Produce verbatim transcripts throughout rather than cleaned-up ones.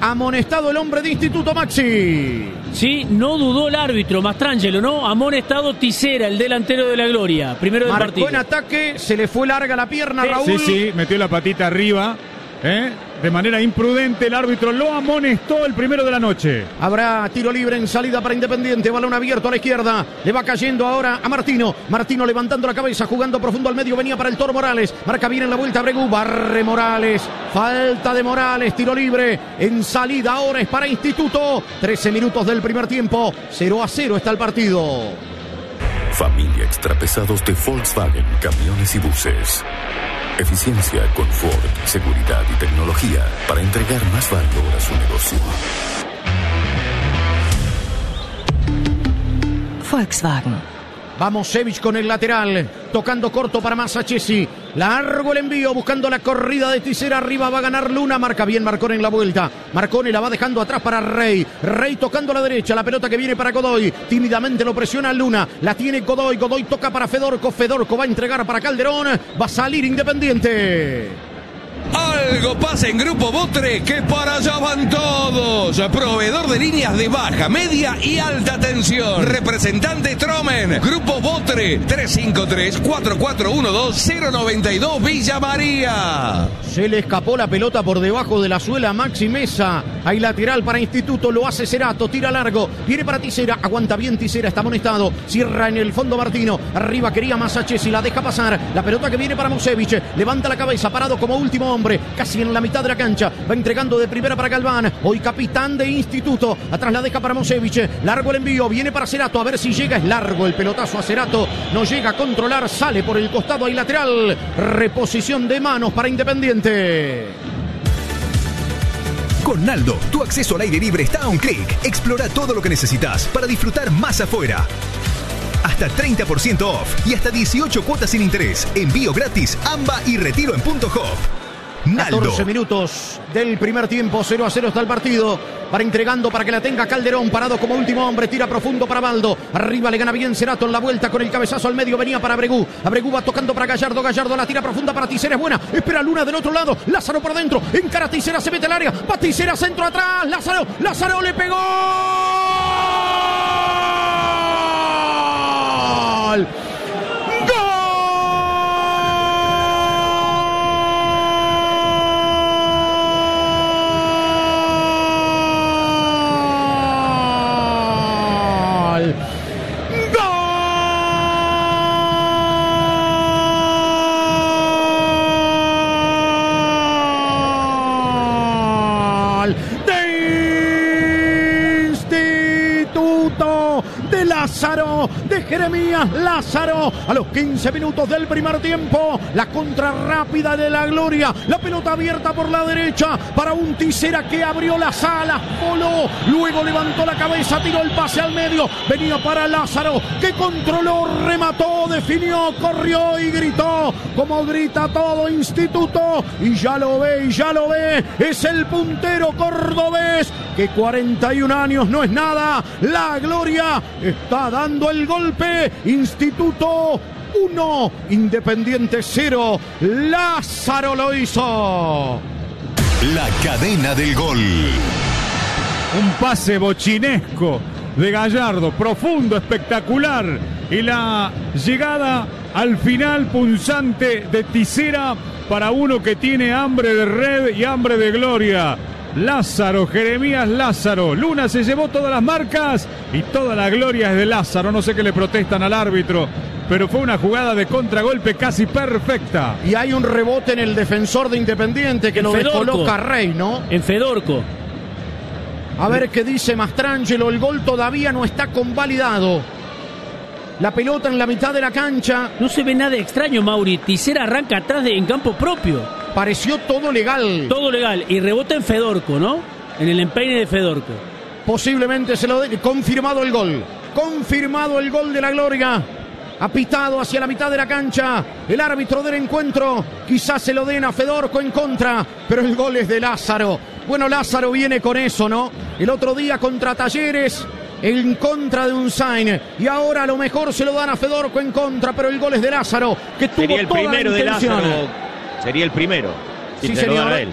Amonestado el hombre de Instituto, Maxi. Sí, no dudó el árbitro, Mastrangelo, ¿no? Amonestado Tisera, el delantero de la Gloria. Primero del Marcó partido. en ataque, se le fue larga la pierna, Sí, Raúl. Sí, sí, metió la patita arriba. ¿eh? De manera imprudente, el árbitro lo amonestó, el primero de la noche. Habrá tiro libre en salida para Independiente. Balón abierto a la izquierda. Le va cayendo ahora a Martino. Martino levantando la cabeza, jugando profundo al medio. Venía para el Toro Morales. Marca bien en la vuelta Bregú. Barre Morales. Falta de Morales. Tiro libre en salida. Ahora es para Instituto. trece minutos del primer tiempo. cero a cero está el partido. Familia Extrapesados de Volkswagen Camiones y Buses. Eficiencia, confort, seguridad y tecnología para entregar más valor a su negocio. Volkswagen. Vamos Sevich con el lateral, tocando corto para Masachesi. Largo el envío, buscando la corrida de Tisera. Arriba va a ganar Luna, marca bien Marcone en la vuelta. Marcone la va dejando atrás para Rey. Rey tocando a la derecha, la pelota que viene para Godoy. Tímidamente lo presiona Luna, la tiene Godoy. Godoy toca para Fedorco. Fedorco va a entregar para Calderón. Va a salir Independiente. Algo pasa en Grupo Botre, que para allá van todos. Proveedor de líneas de baja, media y alta tensión. Representante Tromen. Grupo Botre, tres cinco tres, cuatro cuatro uno dos, cero nueve dos, Villa María. Se le escapó la pelota por debajo de la suela a Maxi Mesa. Hay lateral para Instituto, lo hace Cerato, tira largo, viene para Tisera, aguanta bien Tisera, está amonestado. Cierra en el fondo Martino, arriba quería Masachesi, la deja pasar. La pelota que viene para Musevich, levanta la cabeza, parado como último hombre, casi en la mitad de la cancha. Va entregando de primera para Galván, hoy capitán de Instituto. Atrás la deja para Musevich, largo el envío, viene para Cerato, a ver si llega. Es largo el pelotazo a Cerato, no llega a controlar, sale por el costado, hay lateral. Reposición de manos para Independiente. Con Naldo, tu acceso al aire libre está a un clic. Explora todo lo que necesitas para disfrutar más afuera. Hasta treinta por ciento off y hasta dieciocho cuotas sin interés. Envío gratis, AMBA y retiro en punto hop. Naldo. catorce minutos del primer tiempo, cero a cero está el partido. Para entregando para que la tenga Calderón, parado como último hombre, tira profundo para Baldo. Arriba le gana bien Cerato en la vuelta con el cabezazo al medio, venía para Abregú. Abregú va tocando para Gallardo, Gallardo la tira profunda para Tisera, es buena. Espera Luna del otro lado, Lázaro por dentro, encara Tisera, se mete al área, va Tisera, centro atrás, Lázaro, Lázaro le pegó. ¡Gol! Lázaro, de Jeremías Lázaro, a los quince minutos del primer tiempo, la contra rápida de la Gloria, la pelota abierta por la derecha para un Tisera que abrió las alas, voló, luego levantó la cabeza, tiró el pase al medio, venía para Lázaro, que controló, remató, definió, corrió y gritó, como grita todo Instituto, y ya lo ve, y ya lo ve, es el puntero cordobés, que cuarenta y un años no es nada, la Gloria está dando el golpe, Instituto uno, Independiente cero, Lázaro lo hizo. La cadena del gol. Un pase bochinesco de Gallardo, profundo, espectacular, y la llegada al final punzante de Tisera para uno que tiene hambre de red y hambre de gloria. Lázaro, Jeremías Lázaro. Luna se llevó todas las marcas y toda la gloria es de Lázaro. No sé qué le protestan al árbitro, pero fue una jugada de contragolpe casi perfecta. Y hay un rebote en el defensor de Independiente que en lo Fedorco. descoloca Rey, ¿no? En Fedorco. A ver qué dice Mastrangelo. El gol todavía no está convalidado. La pelota en la mitad de la cancha. No se ve nada extraño, Mauri. Tisera arranca atrás de, en campo propio. Pareció todo legal. Todo legal. Y rebota en Fedorco, ¿no? En el empeine de Fedorco. Posiblemente se lo dé. Confirmado el gol. Confirmado el gol de la Gloria. Apitado hacia la mitad de la cancha. El árbitro del encuentro. Quizás se lo den a Fedorco en contra. Pero el gol es de Lázaro. Bueno, Lázaro viene con eso, ¿no? El otro día contra Talleres, en contra de Unzain, y ahora a lo mejor se lo dan a Fedorco en contra, pero el gol es de Lázaro, que tuvo Sería el toda primero la de intención. Lázaro. Sería el primero. Si Sí, se lo dan señor. a él.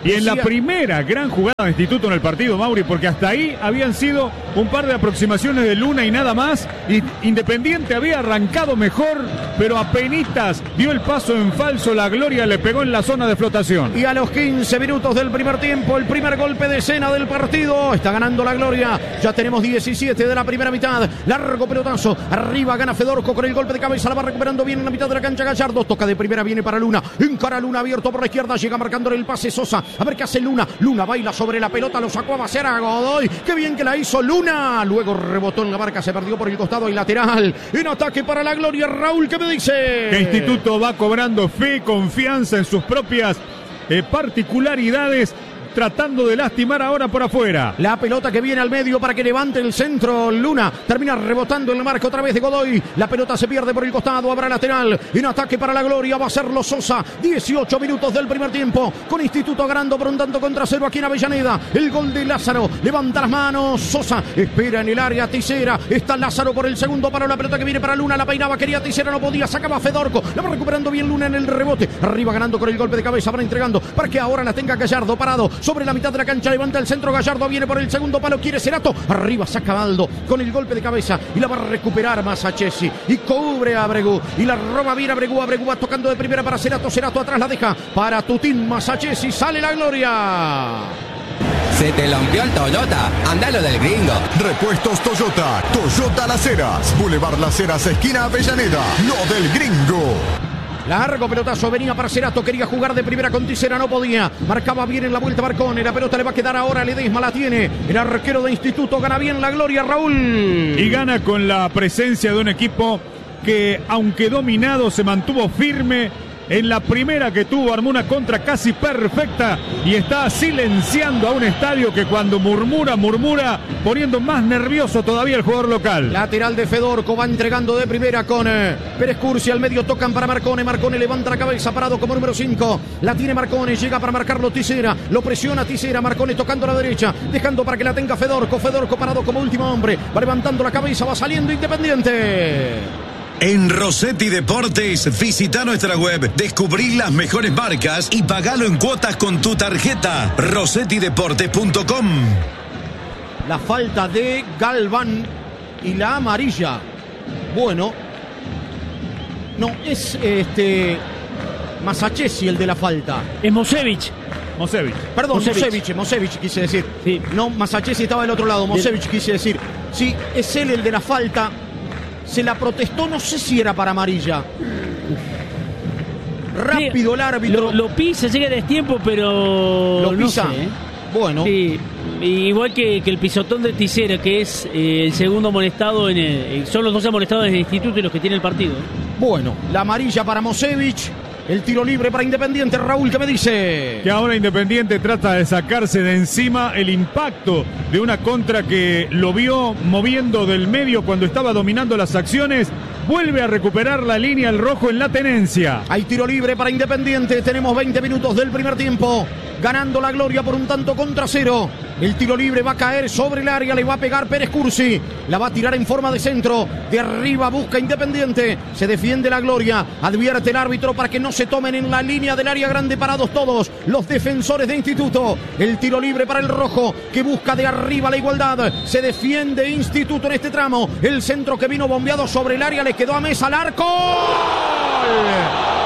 Y en Decía... la primera gran jugada de Instituto en el partido, Mauri, porque hasta ahí habían sido un par de aproximaciones de Luna y nada más. Y Independiente había arrancado mejor, pero apenitas dio el paso en falso. La Gloria le pegó en la zona de flotación. Y a los quince minutos del primer tiempo, el primer golpe de escena del partido. Está ganando la Gloria. Ya tenemos diecisiete de la primera mitad. Largo pelotazo. Arriba gana Fedorco con el golpe de cabeza. La va recuperando bien en la mitad de la cancha Gallardo. Toca de primera, viene para Luna. Encara Luna abierto por la izquierda. Llega marcándole el pase Sosa. A ver qué hace Luna. Luna baila sobre la pelota. Lo sacó a vaciar a Godoy. Qué bien que la hizo Luna. Luego rebotó en la marca. Se perdió por el costado y lateral. En ataque para la Gloria. Raúl, ¿qué me dice? Que Instituto va cobrando fe, confianza en sus propias eh, particularidades, tratando de lastimar ahora por afuera. La pelota que viene al medio para que levante el centro. Luna termina rebotando en el marco otra vez de Godoy. La pelota se pierde por el costado. Habrá lateral. En ataque para la Gloria va a ser los Sosa. dieciocho minutos del primer tiempo. Con Instituto ganando por un tanto contra cero aquí en Avellaneda. El gol de Lázaro. Levanta las manos. Sosa espera en el área. Tisera. Está Lázaro por el segundo palo. La pelota que viene para Luna. La peinaba. Quería Tisera. No podía. Sacaba Fedorco. La va recuperando bien Luna en el rebote. Arriba ganando con el golpe de cabeza. Van entregando para que ahora la tenga Gallardo parado sobre la mitad de la cancha, levanta el centro Gallardo, viene por el segundo palo, quiere Cerato, arriba saca Baldo con el golpe de cabeza y la va a recuperar Masachesi y cubre a Abregu y la roba bien Abregu, Abregu va tocando de primera para Cerato, Cerato atrás la deja para Tutín, Masachesi, sale la Gloria. Se te rompió el Toyota, andalo del gringo. Repuestos Toyota, Toyota Las Heras, Boulevard Las Heras, esquina Avellaneda, lo del gringo. Largo pelotazo, venía para Cerato, quería jugar de primera con Tisera, no podía. Marcaba bien en la vuelta Marcone, la pelota le va a quedar ahora a Ledesma, la tiene. El arquero de Instituto gana bien la Gloria, Raúl. Y gana con la presencia de un equipo que, aunque dominado, se mantuvo firme. En la primera que tuvo, armó una contra casi perfecta y está silenciando a un estadio que cuando murmura, murmura, poniendo más nervioso todavía el jugador local. Lateral de Fedorco, va entregando de primera con eh, Pérez Cursi, al medio tocan para Marcone, Marcone levanta la cabeza, parado como número cinco, la tiene Marcone, llega para marcarlo Tisera, lo presiona Tisera, Marcone tocando a la derecha, dejando para que la tenga Fedorco, Fedorco parado como último hombre, va levantando la cabeza, va saliendo Independiente. En Rossetti Deportes, visita nuestra web, descubrí las mejores marcas y pagalo en cuotas con tu tarjeta. rossetti deportes punto com. La falta de Galván y la amarilla. Bueno, no, es este Masachesi el de la falta. Es Mosevich. Mosevich. Perdón, Mosevich. Mosevich, Mosevich quise decir. Sí. No, Masachesi estaba del otro lado, Mosevich quise decir. Sí, es él el de la falta. Se la protestó, no sé si era para amarilla. Rápido el árbitro. Lo, lo pisa, llega a destiempo, pero Lo no pisa. sé, ¿eh? Bueno. Sí, igual que, que el pisotón de Tisera, que es eh, el segundo amonestado, en el, son los dos amonestados en el Instituto y los que tiene el partido. Bueno, la amarilla para Mosevich. El tiro libre para Independiente. Raúl, ¿qué me dice? Que ahora Independiente trata de sacarse de encima el impacto de una contra que lo vio moviendo del medio cuando estaba dominando las acciones. Vuelve a recuperar la línea el rojo en la tenencia. Hay tiro libre para Independiente. Tenemos veinte minutos del primer tiempo. Ganando la Gloria por un tanto contra cero. El tiro libre va a caer sobre el área. Le va a pegar Pérez Cursi. La va a tirar en forma de centro. De arriba busca Independiente. Se defiende la Gloria. Advierte el árbitro para que no se tomen en la línea del área grande parados todos los defensores de Instituto. El tiro libre para el rojo que busca de arriba la igualdad. Se defiende Instituto en este tramo. El centro que vino bombeado sobre el área le quedó a Mesa al arco. ¡Gol!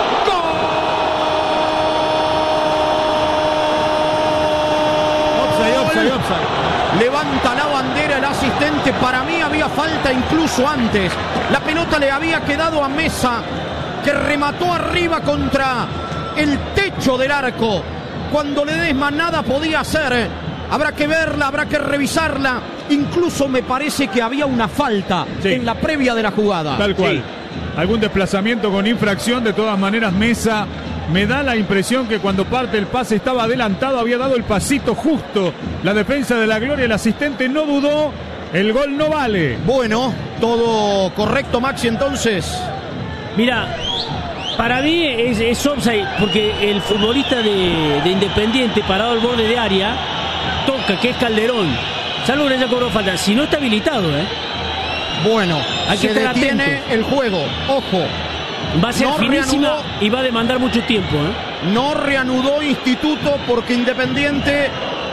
Levanta la bandera el asistente. Para mí había falta incluso antes. La pelota le había quedado a Mesa, que remató arriba contra el techo del arco. Cuando Ledesma nada podía hacer. Habrá que verla, habrá que revisarla. Incluso me parece que había una falta sí. en la previa de la jugada. Tal cual. Sí. Algún desplazamiento con infracción. De todas maneras, Mesa, me da la impresión que cuando parte el pase estaba adelantado, había dado el pasito justo. La defensa de la Gloria, el asistente no dudó. El gol no vale. Bueno, todo correcto, Maxi, entonces. Mira, para mí es, es offside, porque el futbolista de, de Independiente, parado al borde de área, toca, que es Calderón. Salvo que ya cobró falta. Si no está habilitado, ¿eh? Bueno, hay que se estar detiene atento. El juego. Ojo. Va a ser No finísima reanudó. y va a demandar mucho tiempo, ¿eh? No reanudó Instituto porque Independiente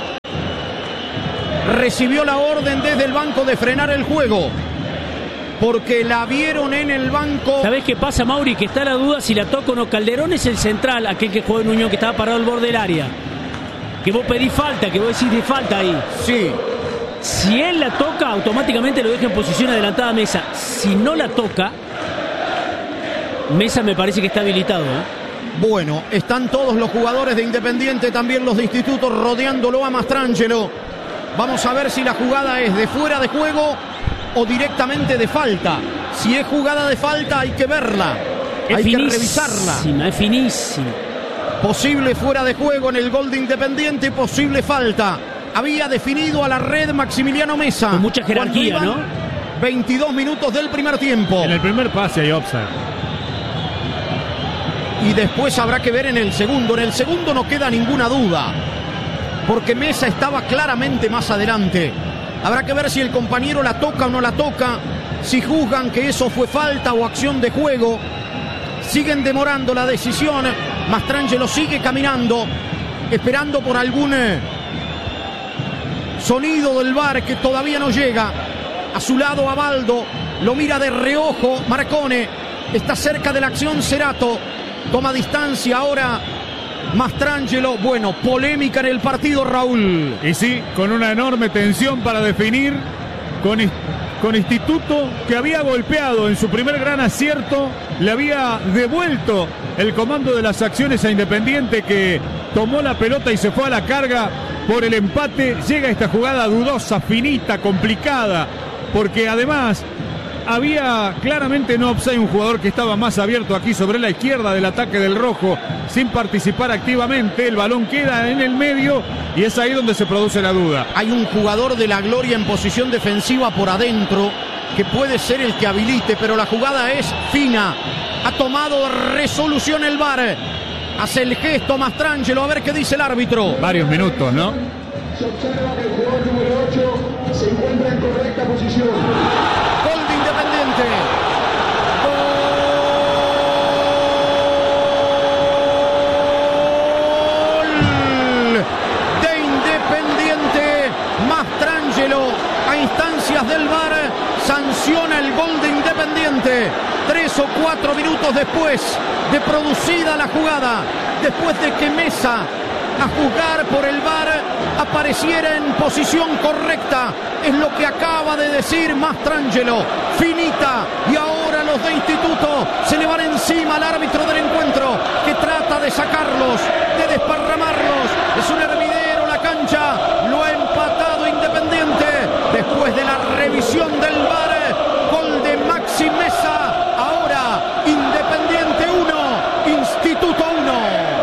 recibió la orden desde el banco de frenar el juego. Porque la vieron en el banco. ¿Sabés qué pasa, Mauri? Que está la duda si la toca o no. Calderón es el central, aquel que juega en Unión, que estaba parado al borde del área. Que vos pedís falta, que vos decís de falta ahí. Sí. Si él la toca, automáticamente lo deja en posición adelantada a Mesa. Si no la toca, Mesa me parece que está habilitado, ¿eh? Bueno, están todos los jugadores de Independiente, también los de Instituto, rodeándolo a Mastrangelo. Vamos a ver si la jugada es de fuera de juego o directamente de falta. Si es jugada de falta hay que verla, es hay que revisarla. Es finísima. Posible fuera de juego en el gol de Independiente, posible falta. Había definido a la red Maximiliano Mesa. Con mucha jerarquía, ¿no? veintidós minutos del primer tiempo. En el primer pase hay offside. Y después habrá que ver en el segundo. En el segundo no queda ninguna duda, porque Mesa estaba claramente más adelante. Habrá que ver si el compañero la toca o no la toca, si juzgan que eso fue falta o acción de juego. Siguen demorando la decisión. Mastrangelo sigue caminando, esperando por algún sonido del V A R que todavía no llega. A su lado Abaldo, lo mira de reojo Marcone. Está cerca de la acción Cerato. Toma distancia ahora Mastrangelo. Bueno, polémica en el partido, Raúl. Y sí, con una enorme tensión para definir, con, con Instituto, que había golpeado en su primer gran acierto, le había devuelto el comando de las acciones a Independiente, que tomó la pelota y se fue a la carga por el empate. Llega esta jugada dudosa, finita, complicada, porque además había claramente no offside, un jugador que estaba más abierto aquí sobre la izquierda del ataque del rojo, sin participar activamente. El balón queda en el medio y es ahí donde se produce la duda. Hay un jugador de la Gloria en posición defensiva por adentro que puede ser el que habilite, pero la jugada es fina. Ha tomado resolución el V A R. Hace el gesto Mastrangelo, a ver qué dice el árbitro. Varios minutos, ¿no? Se observa que el jugador número ocho se encuentra en correcta posición. Gol de Independiente. Gol de Independiente. Mastrangelo, a instancias del V A R, sanciona el gol de Independiente. Tres o cuatro minutos después de producida la jugada, después de que Mesa, a juzgar por el V A R, apareciera en posición correcta. Es lo que acaba de decir Mastrangelo. Finita. Y ahora los de Instituto se le van encima al árbitro del encuentro, que trata de sacarlos, de desparramarlos. Es un hervidero la cancha. Lo ha empatado Independiente después de la revisión del V A R. Gol de Maxi Mesa. Ahora Independiente uno, Instituto uno.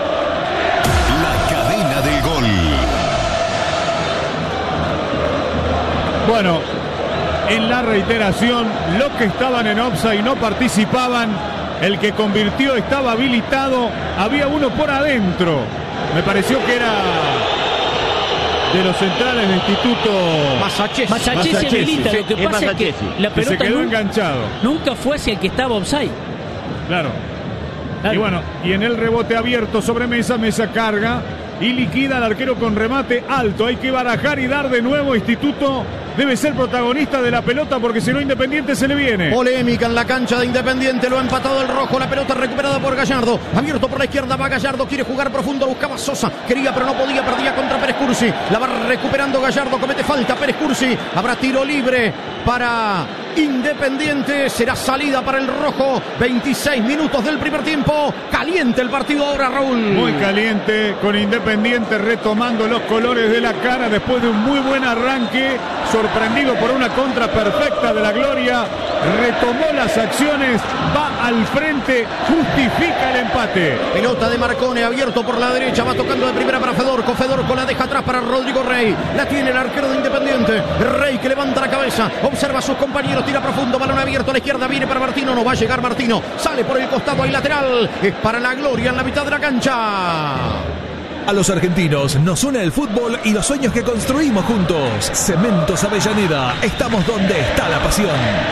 Bueno, en la reiteración, los que estaban en offside y no participaban, el que convirtió estaba habilitado, había uno por adentro. Me pareció que era de los centrales de Instituto. Masachesi. Masachesi habilita, lo que es pasa es que la que pelota se quedó nunca, enganchado. nunca fue hacia el que estaba offside. Claro. Claro. Y bueno, y en el rebote abierto sobre Mesa, Mesa carga y liquida al arquero con remate alto. Hay que barajar y dar de nuevo. Instituto debe ser protagonista de la pelota, porque si no Independiente se le viene. Polémica en la cancha de Independiente. Lo ha empatado el rojo. La pelota recuperada por Gallardo. Abierto por la izquierda va Gallardo. Quiere jugar profundo. Buscaba Sosa. Quería pero no podía. Perdía contra Pérez Cursi. La va recuperando Gallardo. Comete falta Pérez Cursi. Habrá tiro libre para Independiente. Será salida para el rojo. veintiséis minutos del primer tiempo. Caliente el partido ahora, Raúl. Muy caliente, con Independiente retomando los colores de la cara después de un muy buen arranque, sorprendido por una contra perfecta de la Gloria. Retomó las acciones, va al frente, justifica el empate. Pelota de Marcone, abierto por la derecha, va tocando de primera para Fedorco. Fedorco la deja atrás para Rodrigo Rey. La tiene el arquero de Independiente. Rey que levanta la cabeza, observa a sus compañeros, tira profundo, balón abierto a la izquierda, viene para Martino, no va a llegar Martino. Sale por el costado, hay lateral. Es para la Gloria en la mitad de la cancha. A los argentinos nos une el fútbol y los sueños que construimos juntos. Cementos Avellaneda, estamos donde está la pasión.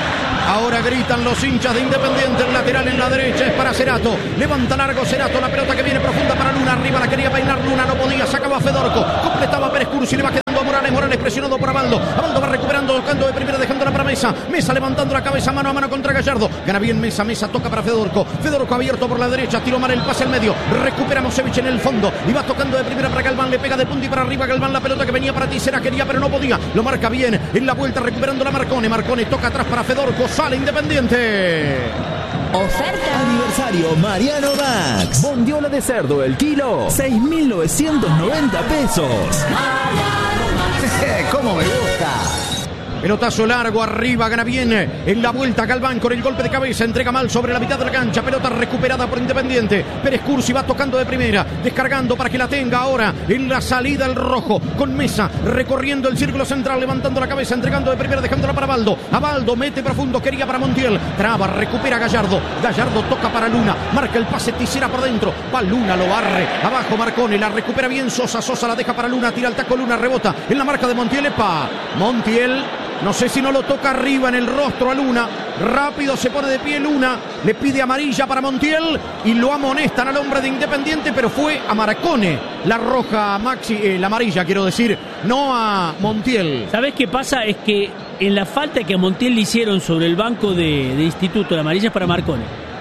Ahora gritan los hinchas de Independiente. El lateral en la derecha es para Cerato. Levanta largo Cerato. La pelota que viene profunda para Luna. Arriba la quería peinar Luna. No podía. Sacaba Fedorco. Completaba Pérez Cursi. Le va quedando a Morales. Morales presionado por Abaldo. Abaldo va recuperando. Tocando de primera. Dejándola para Mesa. Mesa levantando la cabeza mano a mano contra Gallardo. Gana bien Mesa. Mesa toca para Fedorco. Fedorco abierto por la derecha. Tiro mal el pase al medio. Recupera Mosevich en el fondo. Y va tocando de primera para Galván. Le pega de punta y para arriba Galván. La pelota que venía para Tisera. Quería pero no podía. Lo marca bien. En la vuelta recuperando la Marcone. Marcone toca atrás para Fedorco. Sale Independiente. Oferta aniversario Mariano Max. Bondiola de cerdo el kilo, seis mil novecientos noventa pesos. ¿Cómo me gusta? Pelotazo largo arriba, gana bien en la vuelta Galván con el golpe de cabeza, entrega mal sobre la mitad de la cancha, pelota recuperada por Independiente. Pérez Cursi va tocando de primera, descargando para que la tenga ahora en la salida el rojo, con Mesa recorriendo el círculo central, levantando la cabeza, entregando de primera, dejándola para Abaldo. Abaldo mete profundo, quería para Montiel, traba, recupera Gallardo, Gallardo toca para Luna, marca el pase Tisera por dentro, va Luna, lo barre, abajo Marcone, la recupera bien Sosa, Sosa la deja para Luna, tira el taco Luna, rebota en la marca de Montiel, epa, Montiel. No sé si no lo toca arriba en el rostro a Luna. Rápido se pone de pie Luna. Le pide amarilla para Montiel y lo amonestan al hombre de Independiente, pero fue a Marcone la roja, Maxi, eh, la amarilla quiero decir, no a Montiel. ¿Sabés qué pasa? Es que en la falta que a Montiel le hicieron sobre el banco de, de Instituto, la amarilla es para Marcone.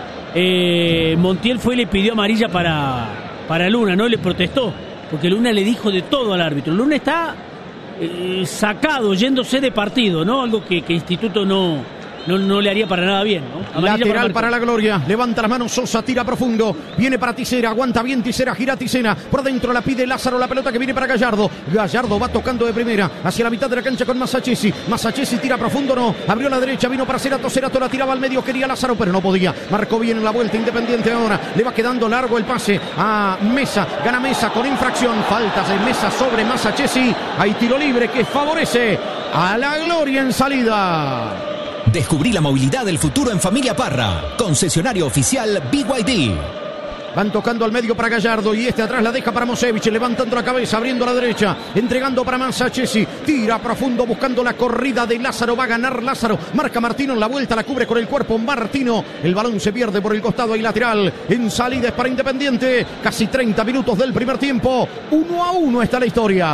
Eh, Montiel fue y le pidió amarilla para, para Luna, no le protestó, porque Luna le dijo de todo al árbitro. Luna está... Eh, sacado, yéndose de partido, ¿no? Algo que, que Instituto no, no, no le haría para nada bien, ¿no? Lateral para, para la Gloria, levanta las manos Sosa, tira profundo, viene para Tisera, aguanta bien Tisera, gira Tisera, por dentro la pide Lázaro, la pelota que viene para Gallardo. Gallardo va tocando de primera, hacia la mitad de la cancha con Masachesi. Masachesi tira profundo, no, abrió la derecha, vino para Cerato, Cerato la tiraba al medio, quería Lázaro, pero no podía. Marcó bien en la vuelta Independiente ahora, le va quedando largo el pase a Mesa, gana Mesa con infracción, faltas de Mesa sobre Masachesi. Hay tiro libre que favorece a la Gloria en salida. Descubrí la movilidad del futuro en Familia Parra. Concesionario oficial B Y D. Van tocando al medio para Gallardo y este atrás la deja para Mosevich, levantando la cabeza, abriendo a la derecha, entregando para Masachesi, tira profundo buscando la corrida de Lázaro, va a ganar Lázaro, marca Martino en la vuelta, la cubre con el cuerpo Martino, el balón se pierde por el costado y lateral, en salida es para Independiente, casi treinta minutos del primer tiempo, uno a uno está la historia.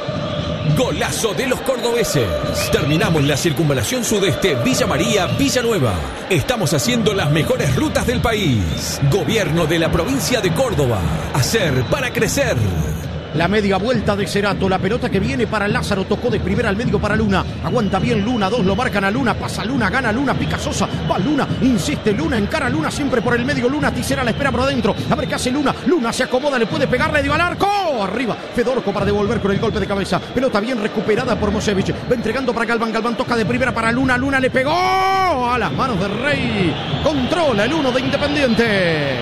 Golazo de los cordobeses. Terminamos la circunvalación sudeste Villa María, Villanueva. Estamos haciendo las mejores rutas del país. Gobierno de la provincia de Córdoba. Hacer para crecer. La media vuelta de Cerato, la pelota que viene para Lázaro, tocó de primera al medio para Luna, aguanta bien Luna, dos lo marcan a Luna, pasa Luna, gana Luna, pica Sosa, va Luna, insiste Luna, encara Luna siempre por el medio, Luna, Tisera la espera por adentro, a ver qué hace Luna, Luna se acomoda, le puede pegar, le dio al arco, arriba, Fedorco para devolver con el golpe de cabeza, pelota bien recuperada por Mosevich, va entregando para Galván, Galván toca de primera para Luna, Luna le pegó a las manos de Rey, controla el uno de Independiente.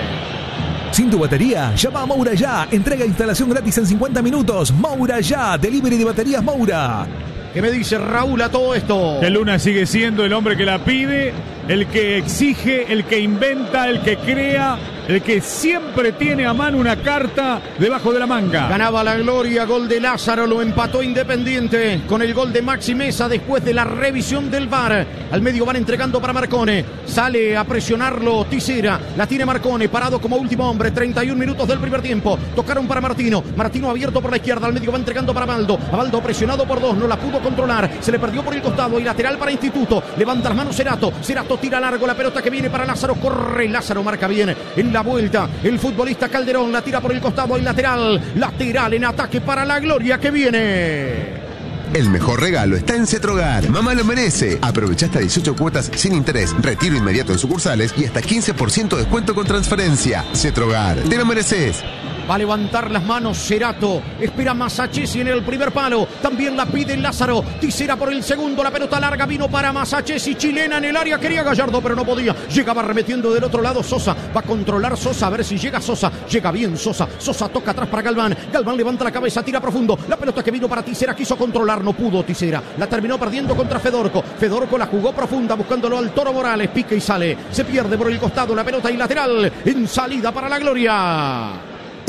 Sin tu batería, llama a Moura ya. Entrega e instalación gratis en cincuenta minutos. Moura ya. Delivery de baterías Moura. ¿Qué me dice Raúl a todo esto? El Luna sigue siendo el hombre que la pide, el que exige, el que inventa, el que crea, el que siempre tiene a mano una carta debajo de la manga. Ganaba la Gloria, gol de Lázaro, lo empató Independiente con el gol de Maxi Mesa después de la revisión del V A R. Al medio van entregando para Marcone, sale a presionarlo Tisera, la tiene Marcone, parado como último hombre, treinta y un minutos del primer tiempo, tocaron para Martino, Martino abierto por la izquierda, al medio va entregando para Abaldo, Abaldo presionado por dos, no la pudo controlar, se le perdió por el costado y lateral para Instituto, levanta las manos Cerato, Cerato tira largo la pelota que viene para Lázaro, corre Lázaro, marca bien en la vuelta, el futbolista Calderón la tira por el costado y lateral, lateral en ataque para la Gloria que viene. El mejor regalo está en Cetrogar. Mamá lo merece. Aprovecha hasta dieciocho cuotas sin interés, retiro inmediato en sucursales y hasta quince por ciento de descuento con transferencia. Cetrogar, te lo mereces. Va a levantar las manos Cerato, espera Masachesi en el primer palo, también la pide Lázaro, Tisera por el segundo, la pelota larga vino para Masachesi, chilena en el área, quería Gallardo pero no podía, llegaba remetiendo del otro lado Sosa, va a controlar Sosa, a ver si llega Sosa, llega bien Sosa, Sosa toca atrás para Galván, Galván levanta la cabeza, tira profundo, la pelota que vino para Tisera, quiso controlar, no pudo Tisera, la terminó perdiendo contra Fedorco, Fedorco la jugó profunda buscándolo al Toro Morales, pica y sale, se pierde por el costado la pelota y lateral, en salida para la Gloria.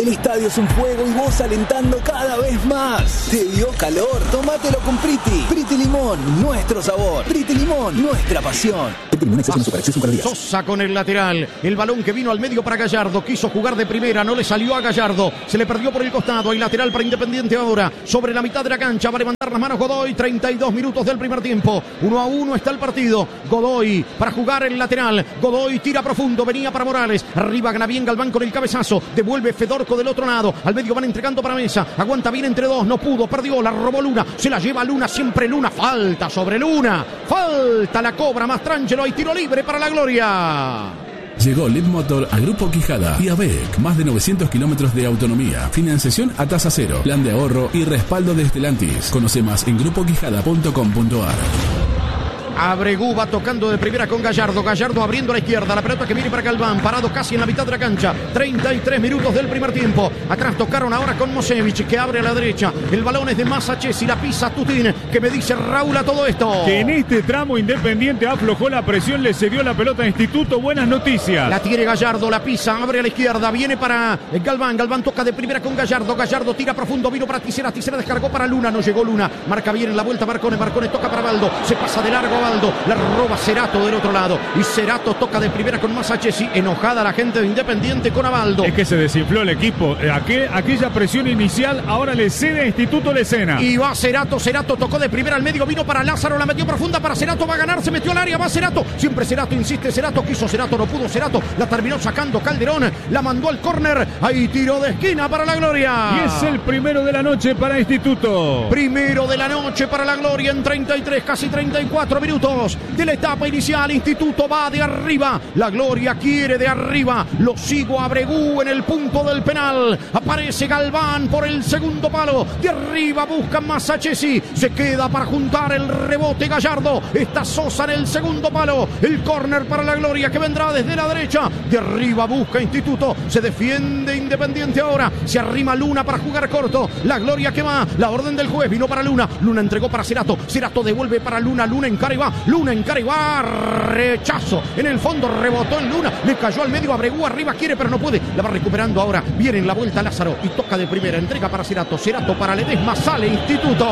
El estadio es un fuego y vos alentando cada vez más. ¿Te dio calor? Tómatelo con Priti. Priti Limón, nuestro sabor. Priti Limón, nuestra pasión. Priti Limón exceso en Super Acceso Super Días. Sosa con el lateral. El balón que vino al medio para Gallardo. Quiso jugar de primera, no le salió a Gallardo. Se le perdió por el costado. Hay lateral para Independiente ahora. Sobre la mitad de la cancha va a levantar las manos Godoy. treinta y dos minutos del primer tiempo. uno a uno está el partido. Godoy para jugar el lateral. Godoy tira profundo. Venía para Morales. Arriba gana bien Galván con el cabezazo. Devuelve Fedorco del otro lado. Al medio van entregando para Mesa. Aguanta bien entre dos. No pudo. Perdió. La robó Luna. Se la lleva Luna. Siempre Luna. Falta sobre Luna. Falta. La cobra Mastrangelo. Hay tiro libre para la Gloria. Llegó L E D Motor a Grupo Quijada y a B E C. Más de novecientos kilómetros de autonomía, financiación a tasa cero, plan de ahorro y respaldo de Stellantis. Conoce más en grupo quijada punto com punto a r. Abregú va tocando de primera con Gallardo. Gallardo abriendo a la izquierda. La pelota que viene para Galván. Parado casi en la mitad de la cancha. treinta y tres minutos del primer tiempo. Atrás tocaron ahora con Mosevich, que abre a la derecha. El balón es de Masachesi. La pisa Tutín, que me dice Raúl a todo esto. Que en este tramo Independiente aflojó la presión, le cedió la pelota a Instituto. Buenas noticias. La tiene Gallardo, la pisa, abre a la izquierda. Viene para Galván. Galván toca de primera con Gallardo. Gallardo tira profundo. Vino para Tisera. Tisera descargó para Luna. No llegó Luna. Marca bien en la vuelta Marcones. Marcones toca para Baldo. Se pasa de largo Baldo. La roba Cerato del otro lado. Y Cerato toca de primera con Masachesi. Enojada la gente de Independiente con Abaldo. Es que se desinfló el equipo. Aquel, aquella presión inicial ahora le cede a Instituto Lecena. Y va Cerato. Cerato tocó de primera al medio. Vino para Lázaro. La metió profunda para Cerato. Va a ganar. Se metió al área. Va Cerato. Siempre Cerato insiste. Cerato quiso. Cerato no pudo. Cerato la terminó sacando Calderón. La mandó al córner. Ahí tiro de esquina para la Gloria. Y es el primero de la noche para Instituto. Primero de la noche para la Gloria en treinta y tres, casi treinta y cuatro minutos de la etapa inicial. Instituto va de arriba. La Gloria quiere de arriba. Lo sigo a Abregú en el punto del penal. Aparece Galván por el segundo palo. De arriba busca Masachesi. Se queda para juntar el rebote Gallardo. Está Sosa en el segundo palo. El córner para la Gloria que vendrá desde la derecha. De arriba busca Instituto. Se defiende Independiente ahora. Se arrima Luna para jugar corto. La Gloria que va. La orden del juez vino para Luna. Luna entregó para Cerato. Cerato devuelve para Luna. Luna encara y va. Luna encara y va. Rechazo. En el fondo rebotó en Luna. Le cayó al medio. Abregú arriba. Quiere pero no puede. La va recuperando ahora. Viene en la vuelta Lázaro. Y toca de primera. Entrega para Cerato. Cerato para Ledesma. Sale Instituto.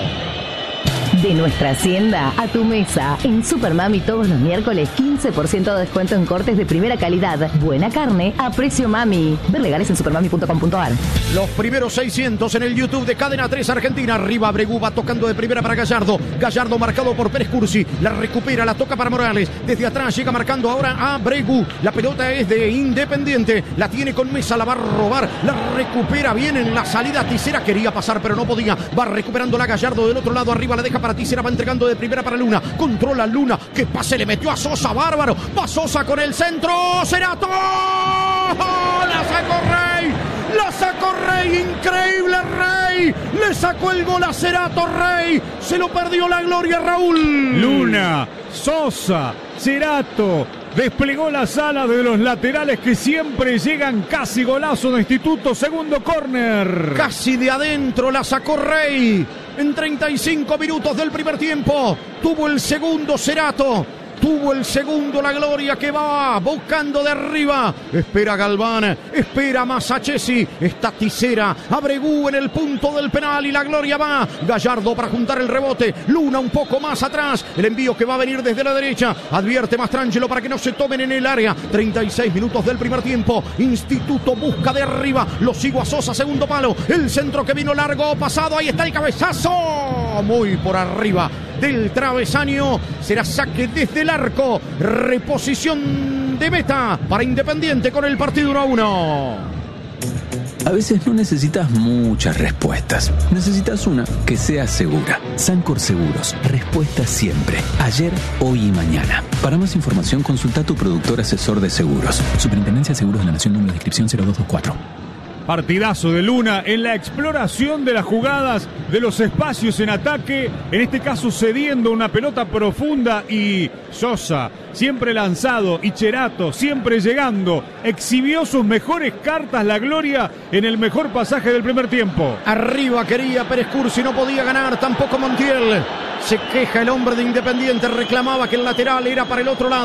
De nuestra hacienda a tu mesa. En Supermami todos los miércoles quince por ciento de descuento en cortes de primera calidad. Buena carne a precio mami. Ver legales en supermami punto com punto a r. Los primeros seiscientos en el YouTube de Cadena tres Argentina. Arriba Abregú va tocando de primera para Gallardo. Gallardo marcado por Pérez Cursi. La recupera, la toca para Morales. Desde atrás llega marcando ahora a Abregú. La pelota es de Independiente. La tiene con Mesa, la va a robar. La recupera bien en la salida. Tisera quería pasar pero no podía. Va recuperando la Gallardo del otro lado. Arriba la deja para Tisera, va entregando de primera para Luna. Controla Luna. Que pase le metió a Sosa. Bárbaro. Va Sosa con el centro. Cerato. La sacó Rey. La sacó Rey. Increíble Rey. Le sacó el gol a Cerato Rey. Se lo perdió la Gloria Raúl. Luna. Sosa. Cerato. Desplegó las alas de los laterales que siempre llegan. Casi golazo de Instituto. Segundo córner. Casi de adentro la sacó Rey. En treinta y cinco minutos del primer tiempo. Tuvo el segundo Cerato. Tuvo el segundo la Gloria que va buscando de arriba. Espera Galván. Espera Masachesi. Está Tisera. Abregú en el punto del penal y la Gloria va. Gallardo para juntar el rebote. Luna un poco más atrás. El envío que va a venir desde la derecha. Advierte Mastrangelo para que no se tomen en el área. treinta y seis minutos del primer tiempo. Instituto busca de arriba. Lo sigo a Sosa. Segundo palo. El centro que vino largo. Pasado. Ahí está el cabezazo. Muy por arriba del travesaño. Será saque desde el arco. Reposición de meta para Independiente con el partido uno a uno. A veces no necesitas muchas respuestas. Necesitas una que sea segura. Sancor Seguros. Respuesta siempre. Ayer, hoy y mañana. Para más información consulta a tu productor asesor de seguros. Superintendencia de Seguros de la Nación, número de inscripción cero dos dos cuatro. Partidazo de Luna en la exploración de las jugadas, de los espacios en ataque, en este caso cediendo una pelota profunda, y Sosa, siempre lanzado, y Cerato, siempre llegando, exhibió sus mejores cartas la Gloria en el mejor pasaje del primer tiempo. Arriba quería Pérez Cursi, no podía ganar, tampoco Montiel. Se queja el hombre de Independiente, reclamaba que el lateral era para el otro lado.